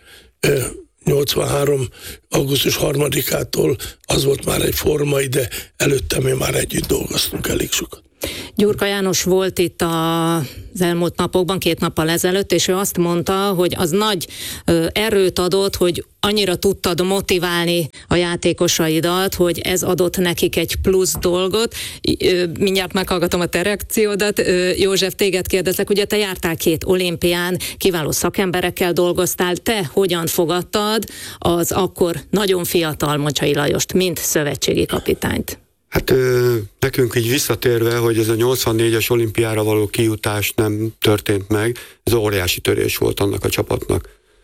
83. augusztus 3-ától az volt már egy formai, de előtte mi már együtt dolgoztunk elég sokat. Gyurka János volt itt az elmúlt napokban, 2 nappal ezelőtt, és ő azt mondta, hogy az nagy erőt adott, hogy annyira tudtad motiválni a játékosaidat, hogy ez adott nekik egy plusz dolgot. Mindjárt meghallgatom a te reakciódat. József, téged kérdezlek, ugye te jártál 2 olimpián, kiváló szakemberekkel dolgoztál, te hogyan fogadtad az akkor nagyon fiatal Mocsai Lajost, mint szövetségi kapitányt? Hát nekünk így visszatérve, hogy ez a 84-es olimpiára való kijutás nem történt meg, ez óriási törés volt annak a csapatnak.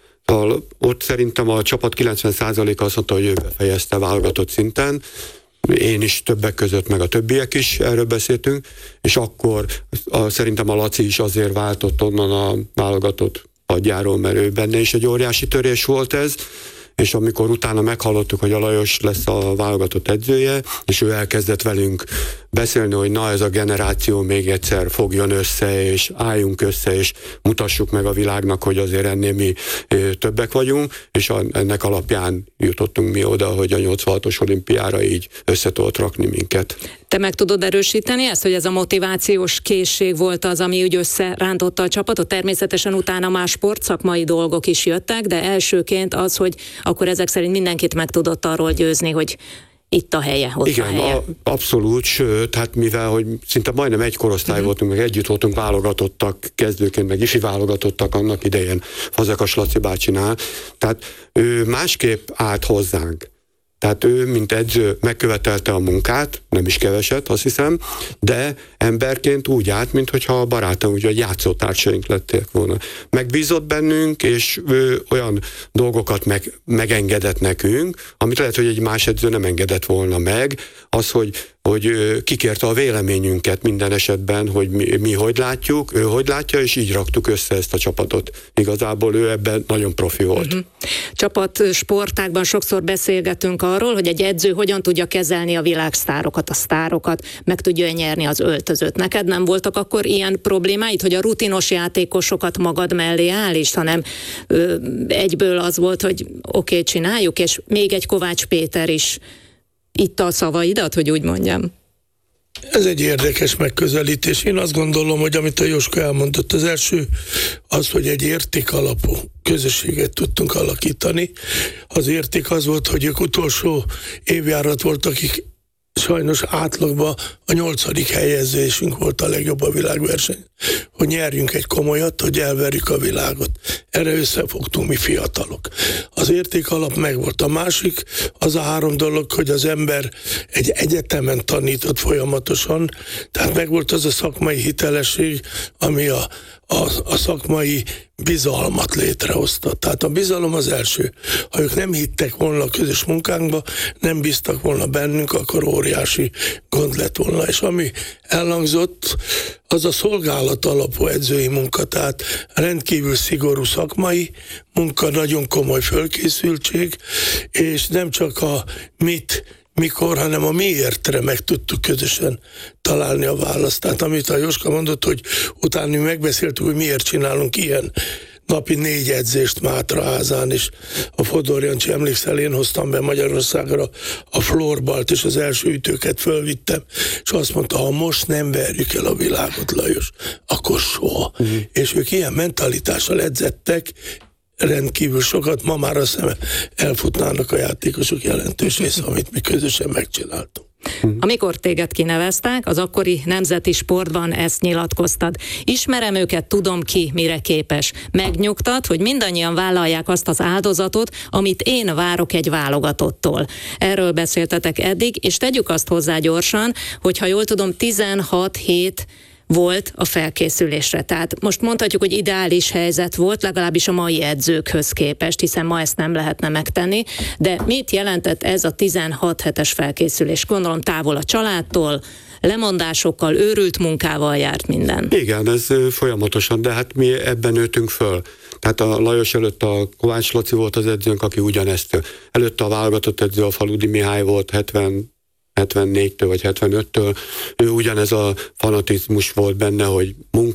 Ott szerintem a csapat 90%-a azt mondta, hogy ő befejezte válogatott szinten, én is többek között, meg a többiek is erről beszéltünk, és akkor szerintem a Laci is azért váltott onnan a válogatott padjáról, mert ő benne is egy óriási törés volt ez, és amikor utána meghallottuk, hogy a Lajos lesz a válogatott edzője, és ő elkezdett velünk beszélni, hogy na, ez a generáció még egyszer fogjon össze, és álljunk össze, és mutassuk meg a világnak, hogy azért ennél mi többek vagyunk, és ennek alapján jutottunk mi oda, hogy a 86-os olimpiára így össze tudott rakni minket. Te meg tudod erősíteni ezt, hogy ez a motivációs készség volt az, ami úgy összerántotta a csapatot? Természetesen utána más sportszakmai dolgok is jöttek, de elsőként az, hogy akkor ezek szerint mindenkit meg tudott arról győzni, hogy itt a helye, ott igen, a helye. Abszolút, sőt, hát mivel, hogy szinte majdnem egy korosztály voltunk, meg együtt voltunk válogatottak, kezdőként, meg ifi válogatottak annak idején Fazekas Laci bácsinál, tehát ő másképp állt hozzánk. Tehát ő, mint edző, megkövetelte a munkát, nem is keveset, azt hiszem, de emberként úgy állt, mintha a barátom, úgyhogy játszótársaink lették volna. Megbízott bennünk, és ő olyan dolgokat megengedett nekünk, amit lehet, hogy egy más edző nem engedett volna meg, az, hogy kikérte a véleményünket minden esetben, hogy mi hogy látjuk, ő hogy látja, és így raktuk össze ezt a csapatot. Igazából ő ebben nagyon profi volt. Csapat sportákban sokszor beszélgetünk arról, hogy egy edző hogyan tudja kezelni a világsztárokat, a sztárokat, meg tudja nyerni az öltözőt. Neked nem voltak akkor ilyen problémáid, hogy a rutinos játékosokat magad mellé állítsd, hanem egyből az volt, hogy oké, csináljuk, és még egy Kovács Péter is itta a szavaidat, hogy úgy mondjam? Ez egy érdekes megközelítés. Én azt gondolom, hogy amit a Jóska elmondott, az első az, hogy egy értékalapú közösséget tudtunk alakítani. Az érték az volt, hogy ők utolsó évjárat voltak, akik sajnos átlagban a 8. helyezésünk volt a legjobb a világverseny. Hogy nyerjünk egy komolyat, hogy elverjük a világot. Erre összefogtunk mi fiatalok. Az értékalap megvolt. A másik, az a 3 dolog, hogy az ember egy egyetemen tanított folyamatosan, tehát megvolt az a szakmai hitelesség, ami a szakmai bizalmat létrehozta. Tehát a bizalom az első. Ha ők nem hittek volna a közös munkánkba, nem bíztak volna bennünk, akkor óriási gond lett volna. És ami elhangzott, az a szolgálat alapú edzői munka, tehát rendkívül szigorú szakmai munka, nagyon komoly fölkészültség, és nem csak a mikor, hanem a miértre meg tudtuk közösen találni a választ. Tehát amit a Jóska mondott, hogy utána mi megbeszéltük, hogy miért csinálunk ilyen napi 4 edzést Mátraházán, és a Fodor Jancsi, emlékszel, én hoztam be Magyarországra a florbalt, és az első ütőket fölvittem, és azt mondta, ha most nem verjük el a világot, Lajos, akkor soha. És ők ilyen mentalitással edzettek, rendkívül sokat, ma már azt hiszem elfutnának a játékosok jelentős része, amit mi közösen megcsináltunk. Amikor téged kineveztek, az akkori nemzeti sportban ezt nyilatkoztad. Ismerem őket, tudom ki, mire képes. Megnyugtat, hogy mindannyian vállalják azt az áldozatot, amit én várok egy válogatottól. Erről beszéltetek eddig, és tegyük azt hozzá gyorsan, hogy ha jól tudom, 16 hét volt a felkészülésre. Tehát most mondhatjuk, hogy ideális helyzet volt, legalábbis a mai edzőkhöz képest, hiszen ma ezt nem lehetne megtenni, de mit jelentett ez a 16 hetes felkészülés? Gondolom távol a családtól, lemondásokkal, őrült munkával járt minden. Igen, ez folyamatosan, de hát mi ebben nőttünk föl. Tehát a Lajos előtt a Kovács Laci volt az edzőnk, aki ugyanezt. Előtte a válogatott edző a Faludi Mihály volt 74-től vagy 75-től. Ő ugyanez a fanatizmus volt benne, hogy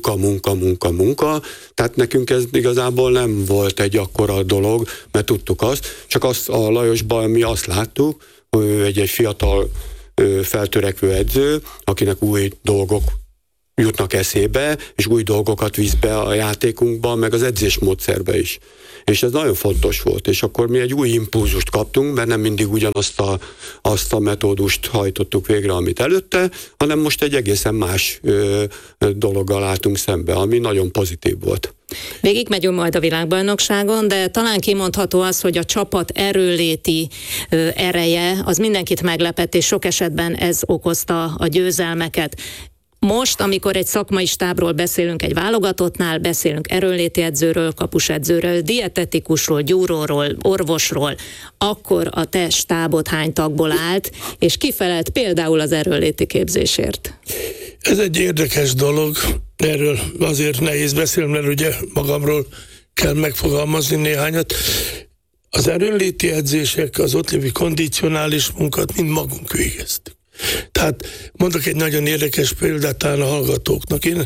munka. Tehát nekünk ez igazából nem volt egy akkora dolog, mert tudtuk azt. Csak azt a Lajosban mi azt láttuk, hogy ő egy fiatal feltörekvő edző, akinek új dolgok jutnak eszébe, és új dolgokat visz be a játékunkba, meg az edzésmódszerbe is. És ez nagyon fontos volt, és akkor mi egy új impulzust kaptunk, mert nem mindig ugyanazt azt a metódust hajtottuk végre, amit előtte, hanem most egy egészen más dologgal álltunk szembe, ami nagyon pozitív volt. Végig megyünk majd a világbajnokságon, de talán kimondható az, hogy a csapat erőnléti ereje az mindenkit meglepett, és sok esetben ez okozta a győzelmeket. Most, amikor egy szakmai stábról beszélünk, egy válogatottnál, beszélünk erőnléti edzőről, kapusedzőről, dietetikusról, gyúróról, orvosról, akkor a te stábod hány tagból állt, és ki felelt például az erőnléti képzésért? Ez egy érdekes dolog, erről azért nehéz beszélni, mert ugye magamról kell megfogalmazni néhányat. Az erőnléti edzések, az ott lévő kondicionális munkát mind magunk végeztük. Tehát mondok egy nagyon érdekes példát talán a hallgatóknak. Én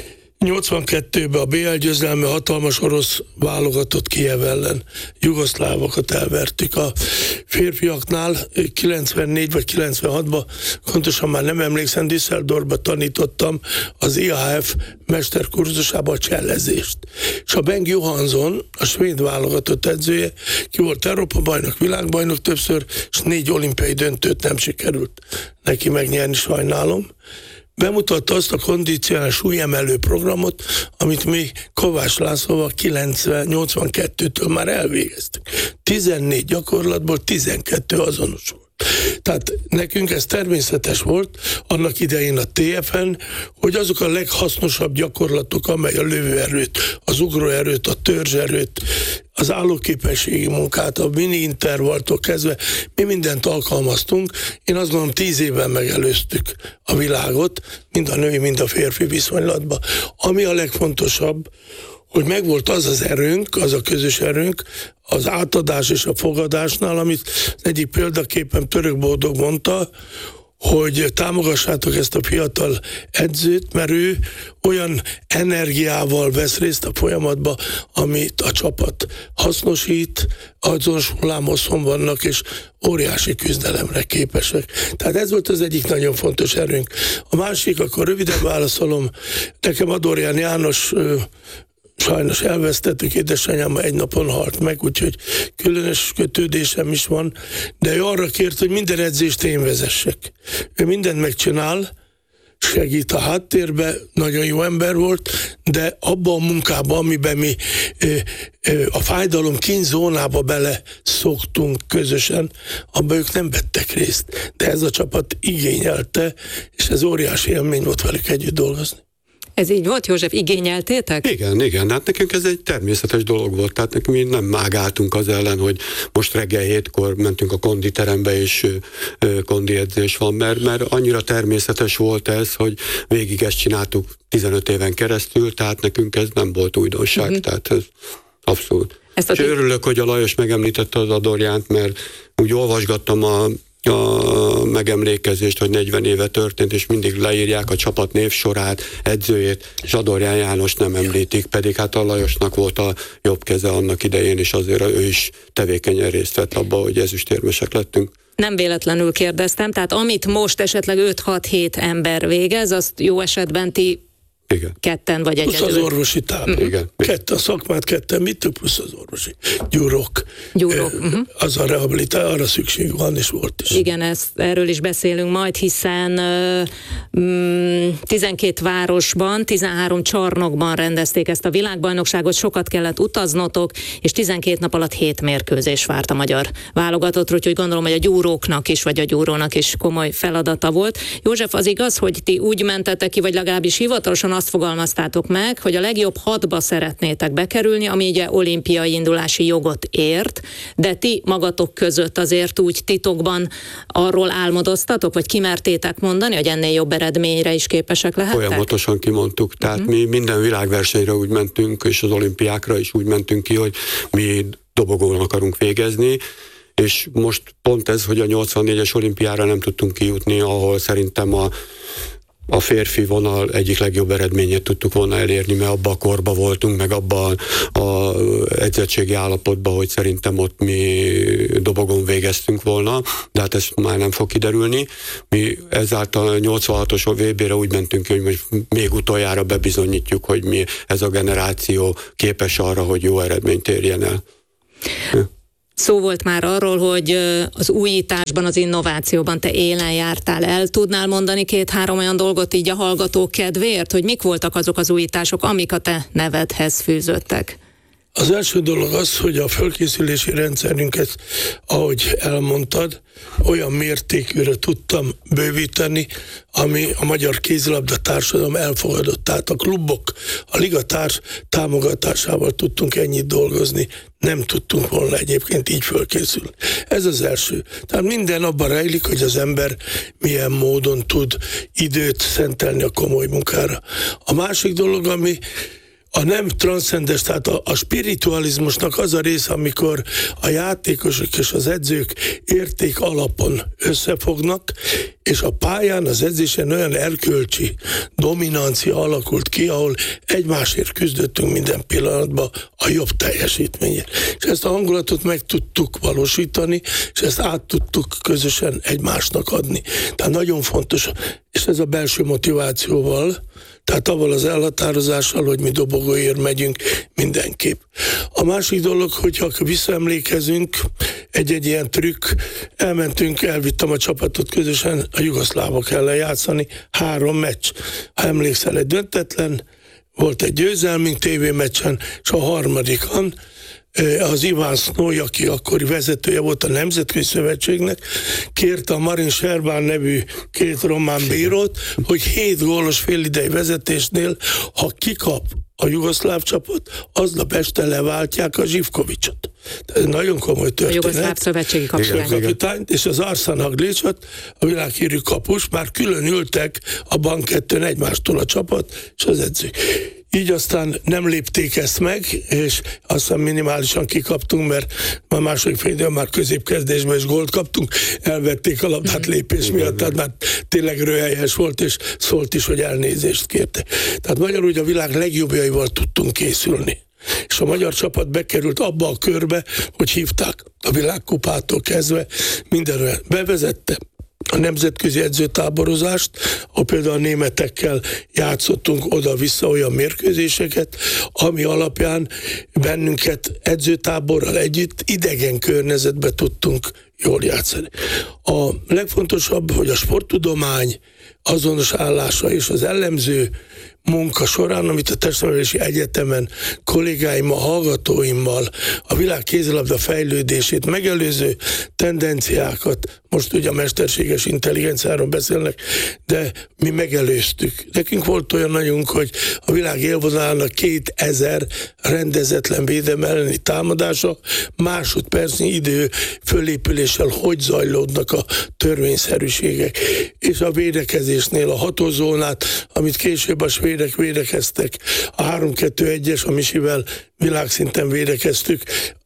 82-ben a BL győzelme hatalmas orosz válogatott Kijev ellen. Jugoszlávokat elvertük. A férfiaknál 94 vagy 96-ban, pontosan már nem emlékszem, Düsseldorfba tanítottam az IAF mesterkurzusában a csellezést. És a Bengt Johansson, a svéd válogatott edzője, ki volt Európa-bajnok, világbajnok többször, és 4 olimpiai döntőt nem sikerült neki megnyerni, sajnálom. Bemutatta azt a kondicionális súlyemelő programot, amit mi Kovács Lászlóval 82-től már elvégeztük. 14 gyakorlatból 12 azonos volt. Tehát nekünk ez természetes volt annak idején a TFN, hogy azok a leghasznosabb gyakorlatok, amely a lövőerőt, az ugróerőt, a törzserőt, az állóképességi munkát, a mini intervalltól kezdve mi mindent alkalmaztunk. Én azt gondolom 10 évben megelőztük a világot, mind a női, mind a férfi viszonylatban. Ami a legfontosabb, hogy megvolt az az erőnk, az a közös erőnk, az átadás és a fogadásnál, amit az egyik példaképpen Török Boldog mondta, hogy támogassátok ezt a fiatal edzőt, mert ő olyan energiával vesz részt a folyamatba, amit a csapat hasznosít, azonos hullámhosszon vannak, és óriási küzdelemre képesek. Tehát ez volt az egyik nagyon fontos erőnk. A másik, akkor röviden válaszolom, nekem Adorján János sajnos elvesztettük, édesanyám egy napon halt meg, úgyhogy különös kötődésem is van, de ő arra kért, hogy minden edzést én vezessek. Ő mindent megcsinál, segít a háttérbe, nagyon jó ember volt, de abban a munkában, amiben mi a fájdalom kínzónába bele szoktunk közösen, abban ők nem vettek részt. De ez a csapat igényelte, és ez óriási élmény volt velük együtt dolgozni. Ez így volt, József, igényeltétek? Igen, hát nekünk ez egy természetes dolog volt, tehát nekünk mi nem mágáltunk az ellen, hogy most reggel 7-kor mentünk a konditerembe, és kondi edzés van, mert annyira természetes volt ez, hogy végig ezt csináltuk 15 éven keresztül, tehát nekünk ez nem volt újdonság, tehát ez abszolút. És örülök, hogy a Lajos megemlítette az Adorjánt, mert úgy olvasgattam a megemlékezést, hogy 40 éve történt, és mindig leírják a csapat névsorát, edzőjét, és Adorján János nem említik, pedig hát a Lajosnak volt a jobb keze annak idején, és azért ő is tevékenyen részt vett abba, hogy ezüstérmesek lettünk. Nem véletlenül kérdeztem, tehát amit most esetleg 5-6-7 ember végez, azt jó esetben ti Igen. Ketten vagy egyedül. Plusz az orvosi tábor. Igen. A szakmát ketten, mit több plusz az orvosi. Gyúrok. Az a rehabilitál, arra szükség van, és volt is. Igen, erről is beszélünk majd, hiszen 12 városban, 13 csarnokban rendezték ezt a világbajnokságot, sokat kellett utaznotok, és 12 nap alatt 7 mérkőzés várt a magyar válogatottra, úgyhogy gondolom, hogy a gyúróknak is, vagy a gyúrónak is komoly feladata volt. József, az igaz, hogy ti úgy mentetek ki, vagy legalábbis hivatalosan azt fogalmaztátok meg, hogy a legjobb 6-ba szeretnétek bekerülni, ami ugye olimpiai indulási jogot ért, de ti magatok között azért úgy titokban arról álmodoztatok, vagy kimertétek mondani, hogy ennél jobb eredményre is képesek lehettek? Folyamatosan kimondtuk, tehát mi minden világversenyre úgy mentünk, és az olimpiákra is úgy mentünk ki, hogy mi dobogón akarunk végezni, és most pont ez, hogy a 84-es olimpiára nem tudtunk kijutni, ahol szerintem a férfi vonal egyik legjobb eredményét tudtuk volna elérni, mert abban a korban voltunk, meg abban az edzettségi állapotban, hogy szerintem ott mi dobogon végeztünk volna, de hát ez már nem fog kiderülni. Mi ezáltal 86-os VB-re úgy mentünk ki, hogy most még utoljára bebizonyítjuk, hogy mi ez a generáció képes arra, hogy jó eredményt érjen el. Szó volt már arról, hogy az újításban, az innovációban te élen jártál. El tudnál mondani 2-3 olyan dolgot így a hallgatók kedvéért, hogy mik voltak azok az újítások, amik a te nevedhez fűzöttek? Az első dolog az, hogy a fölkészülési rendszerünket, ahogy elmondtad, olyan mértékűre tudtam bővíteni, ami a magyar kézilabda társadalom elfogadott. Tehát a klubok, a ligatárs támogatásával tudtunk ennyit dolgozni, nem tudtunk volna egyébként így fölkészülni. Ez az első. Tehát minden abban rejlik, hogy az ember milyen módon tud időt szentelni a komoly munkára. A másik dolog, ami a nem transzcendes, tehát a spiritualizmusnak az a része, amikor a játékosok és az edzők érték alapon összefognak, és a pályán, az edzésen olyan erkölcsi dominancia alakult ki, ahol egymásért küzdöttünk minden pillanatban a jobb teljesítményért. És ezt a hangulatot meg tudtuk valósítani, és ezt át tudtuk közösen egymásnak adni. Tehát nagyon fontos, és ez a belső motivációval, tehát avval az elhatározással, hogy mi dobogóért megyünk mindenképp. A másik dolog, hogyha visszaemlékezünk, egy ilyen trükk, elvittem a csapatot közösen a jugoszlávok ellen játszani, 3 meccs. Ha emlékszel, egy döntetlen, volt egy győzelmünk tévémeccsen, és a harmadikon az Iván Snoy, aki akkori vezetője volt a Nemzetközi Szövetségnek, kérte a Marin Sherbán nevű 2 román bírót, hogy 7 gólos félidei vezetésnél, ha kikap a jugoszláv csapat, aznap este leváltják a Zsivkovicsot. Ez nagyon komoly történet. A jugoszláv szövetségi kapitányt, és az Arsan Haglicsot, a világhírű kapus, már külön ültek a bankettőn egymástól a csapat és az edzők. Így aztán nem lépték ezt meg, és aztán minimálisan kikaptunk, mert a második fél időn már középkezdésben is gólt kaptunk, elvették a labdát lépés miatt, tehát már tényleg röhelyes volt, és szólt is, hogy elnézést kérte. Tehát magyarul, hogy a világ legjobbjaival tudtunk készülni. És a magyar csapat bekerült abba a körbe, hogy hívták a világkupától kezdve, mindenre bevezette a nemzetközi edzőtáborozást, ahol például a németekkel játszottunk oda-vissza olyan mérkőzéseket, ami alapján bennünket edzőtáborral együtt idegen környezetbe tudtunk jól játszani. A legfontosabb, hogy a sporttudomány azonos állása és az ellenző munka során, amit a Testnevelési Egyetemen kollégáimmal, hallgatóimmal a világ kézilabda fejlődését megelőző tendenciákat, most ugye a mesterséges intelligenciáról beszélnek, de mi megelőztük. Nekünk volt olyan nagyunk, hogy a világ élvonalának 2000 rendezetlen védelem elleni támadása másodpercnyi idő fölépüléssel hogy zajlódnak a törvényszerűségek. És a védekezésnél a hatózónát, amit később a svédek védekeztek, a 3-2-1-es, a Misivel világszinten védekeztük,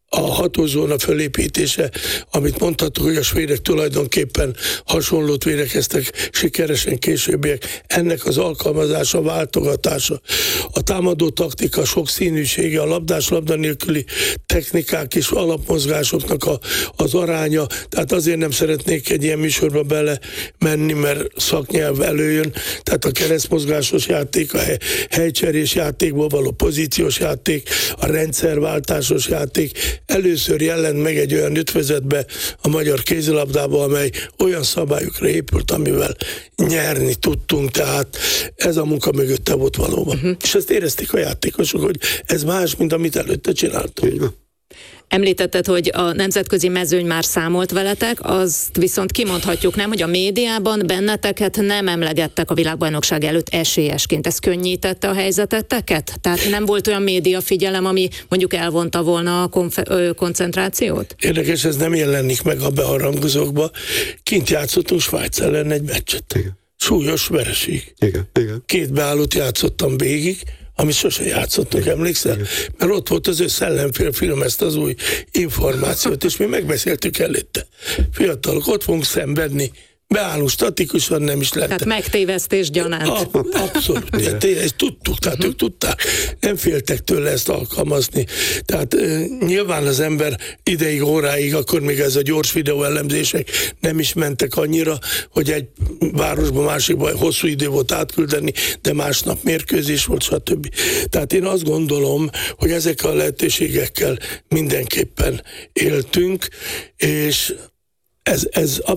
a hatózóna fölépítése, amit mondhatok, hogy a svédek tulajdonképpen hasonlót védekeztek sikeresen későbbiek, ennek az alkalmazása, váltogatása, a támadó taktika sokszínűsége, a labda nélküli technikák és alapmozgásoknak az aránya, tehát azért nem szeretnék egy ilyen műsorba bele menni, mert szaknyelv előjön, tehát a keresztmozgásos játék, a helycserés játékból való pozíciós játék, a rendszerváltásos játék, először jelent meg egy olyan ötvözetbe a magyar kézilabdába, amely olyan szabályokra épült, amivel nyerni tudtunk, tehát ez a munka mögötte volt valóban. És ezt érezték a játékosok, hogy ez más, mint amit előtte csináltunk. Említetted, hogy a nemzetközi mezőny már számolt veletek, azt viszont kimondhatjuk, nem, hogy a médiában benneteket nem emlegettek a világbajnokság előtt esélyesként. Ez könnyítette a helyzeteteket? Tehát nem volt olyan média figyelem, ami mondjuk elvonta volna a koncentrációt? Érdekes, ez nem jelenik meg a beharangozókba. Kint játszottunk Svájc ellen egy meccset. Igen. Súlyos vereség. Igen. 2 beállót játszottam végig, amit sose játszottunk, emlékszel? Igen. Mert ott volt az Összellenfél ezt az új információt, és mi megbeszéltük előtte. Fiatalok, ott fogunk szenvedni. Beállunk statikusan, nem is lett. Tehát megtévesztés gyanánt. Abszolút. Ezt tudtuk, tehát ők tudták. Nem féltek tőle ezt alkalmazni. Tehát nyilván az ember ideig, óráig, akkor még ez a gyors videó elemzések nem is mentek annyira, hogy egy városba, másikba hosszú idő volt átküldeni, de másnap mérkőzés volt, stb. Tehát én azt gondolom, hogy ezekkel a lehetőségekkel mindenképpen éltünk, és ez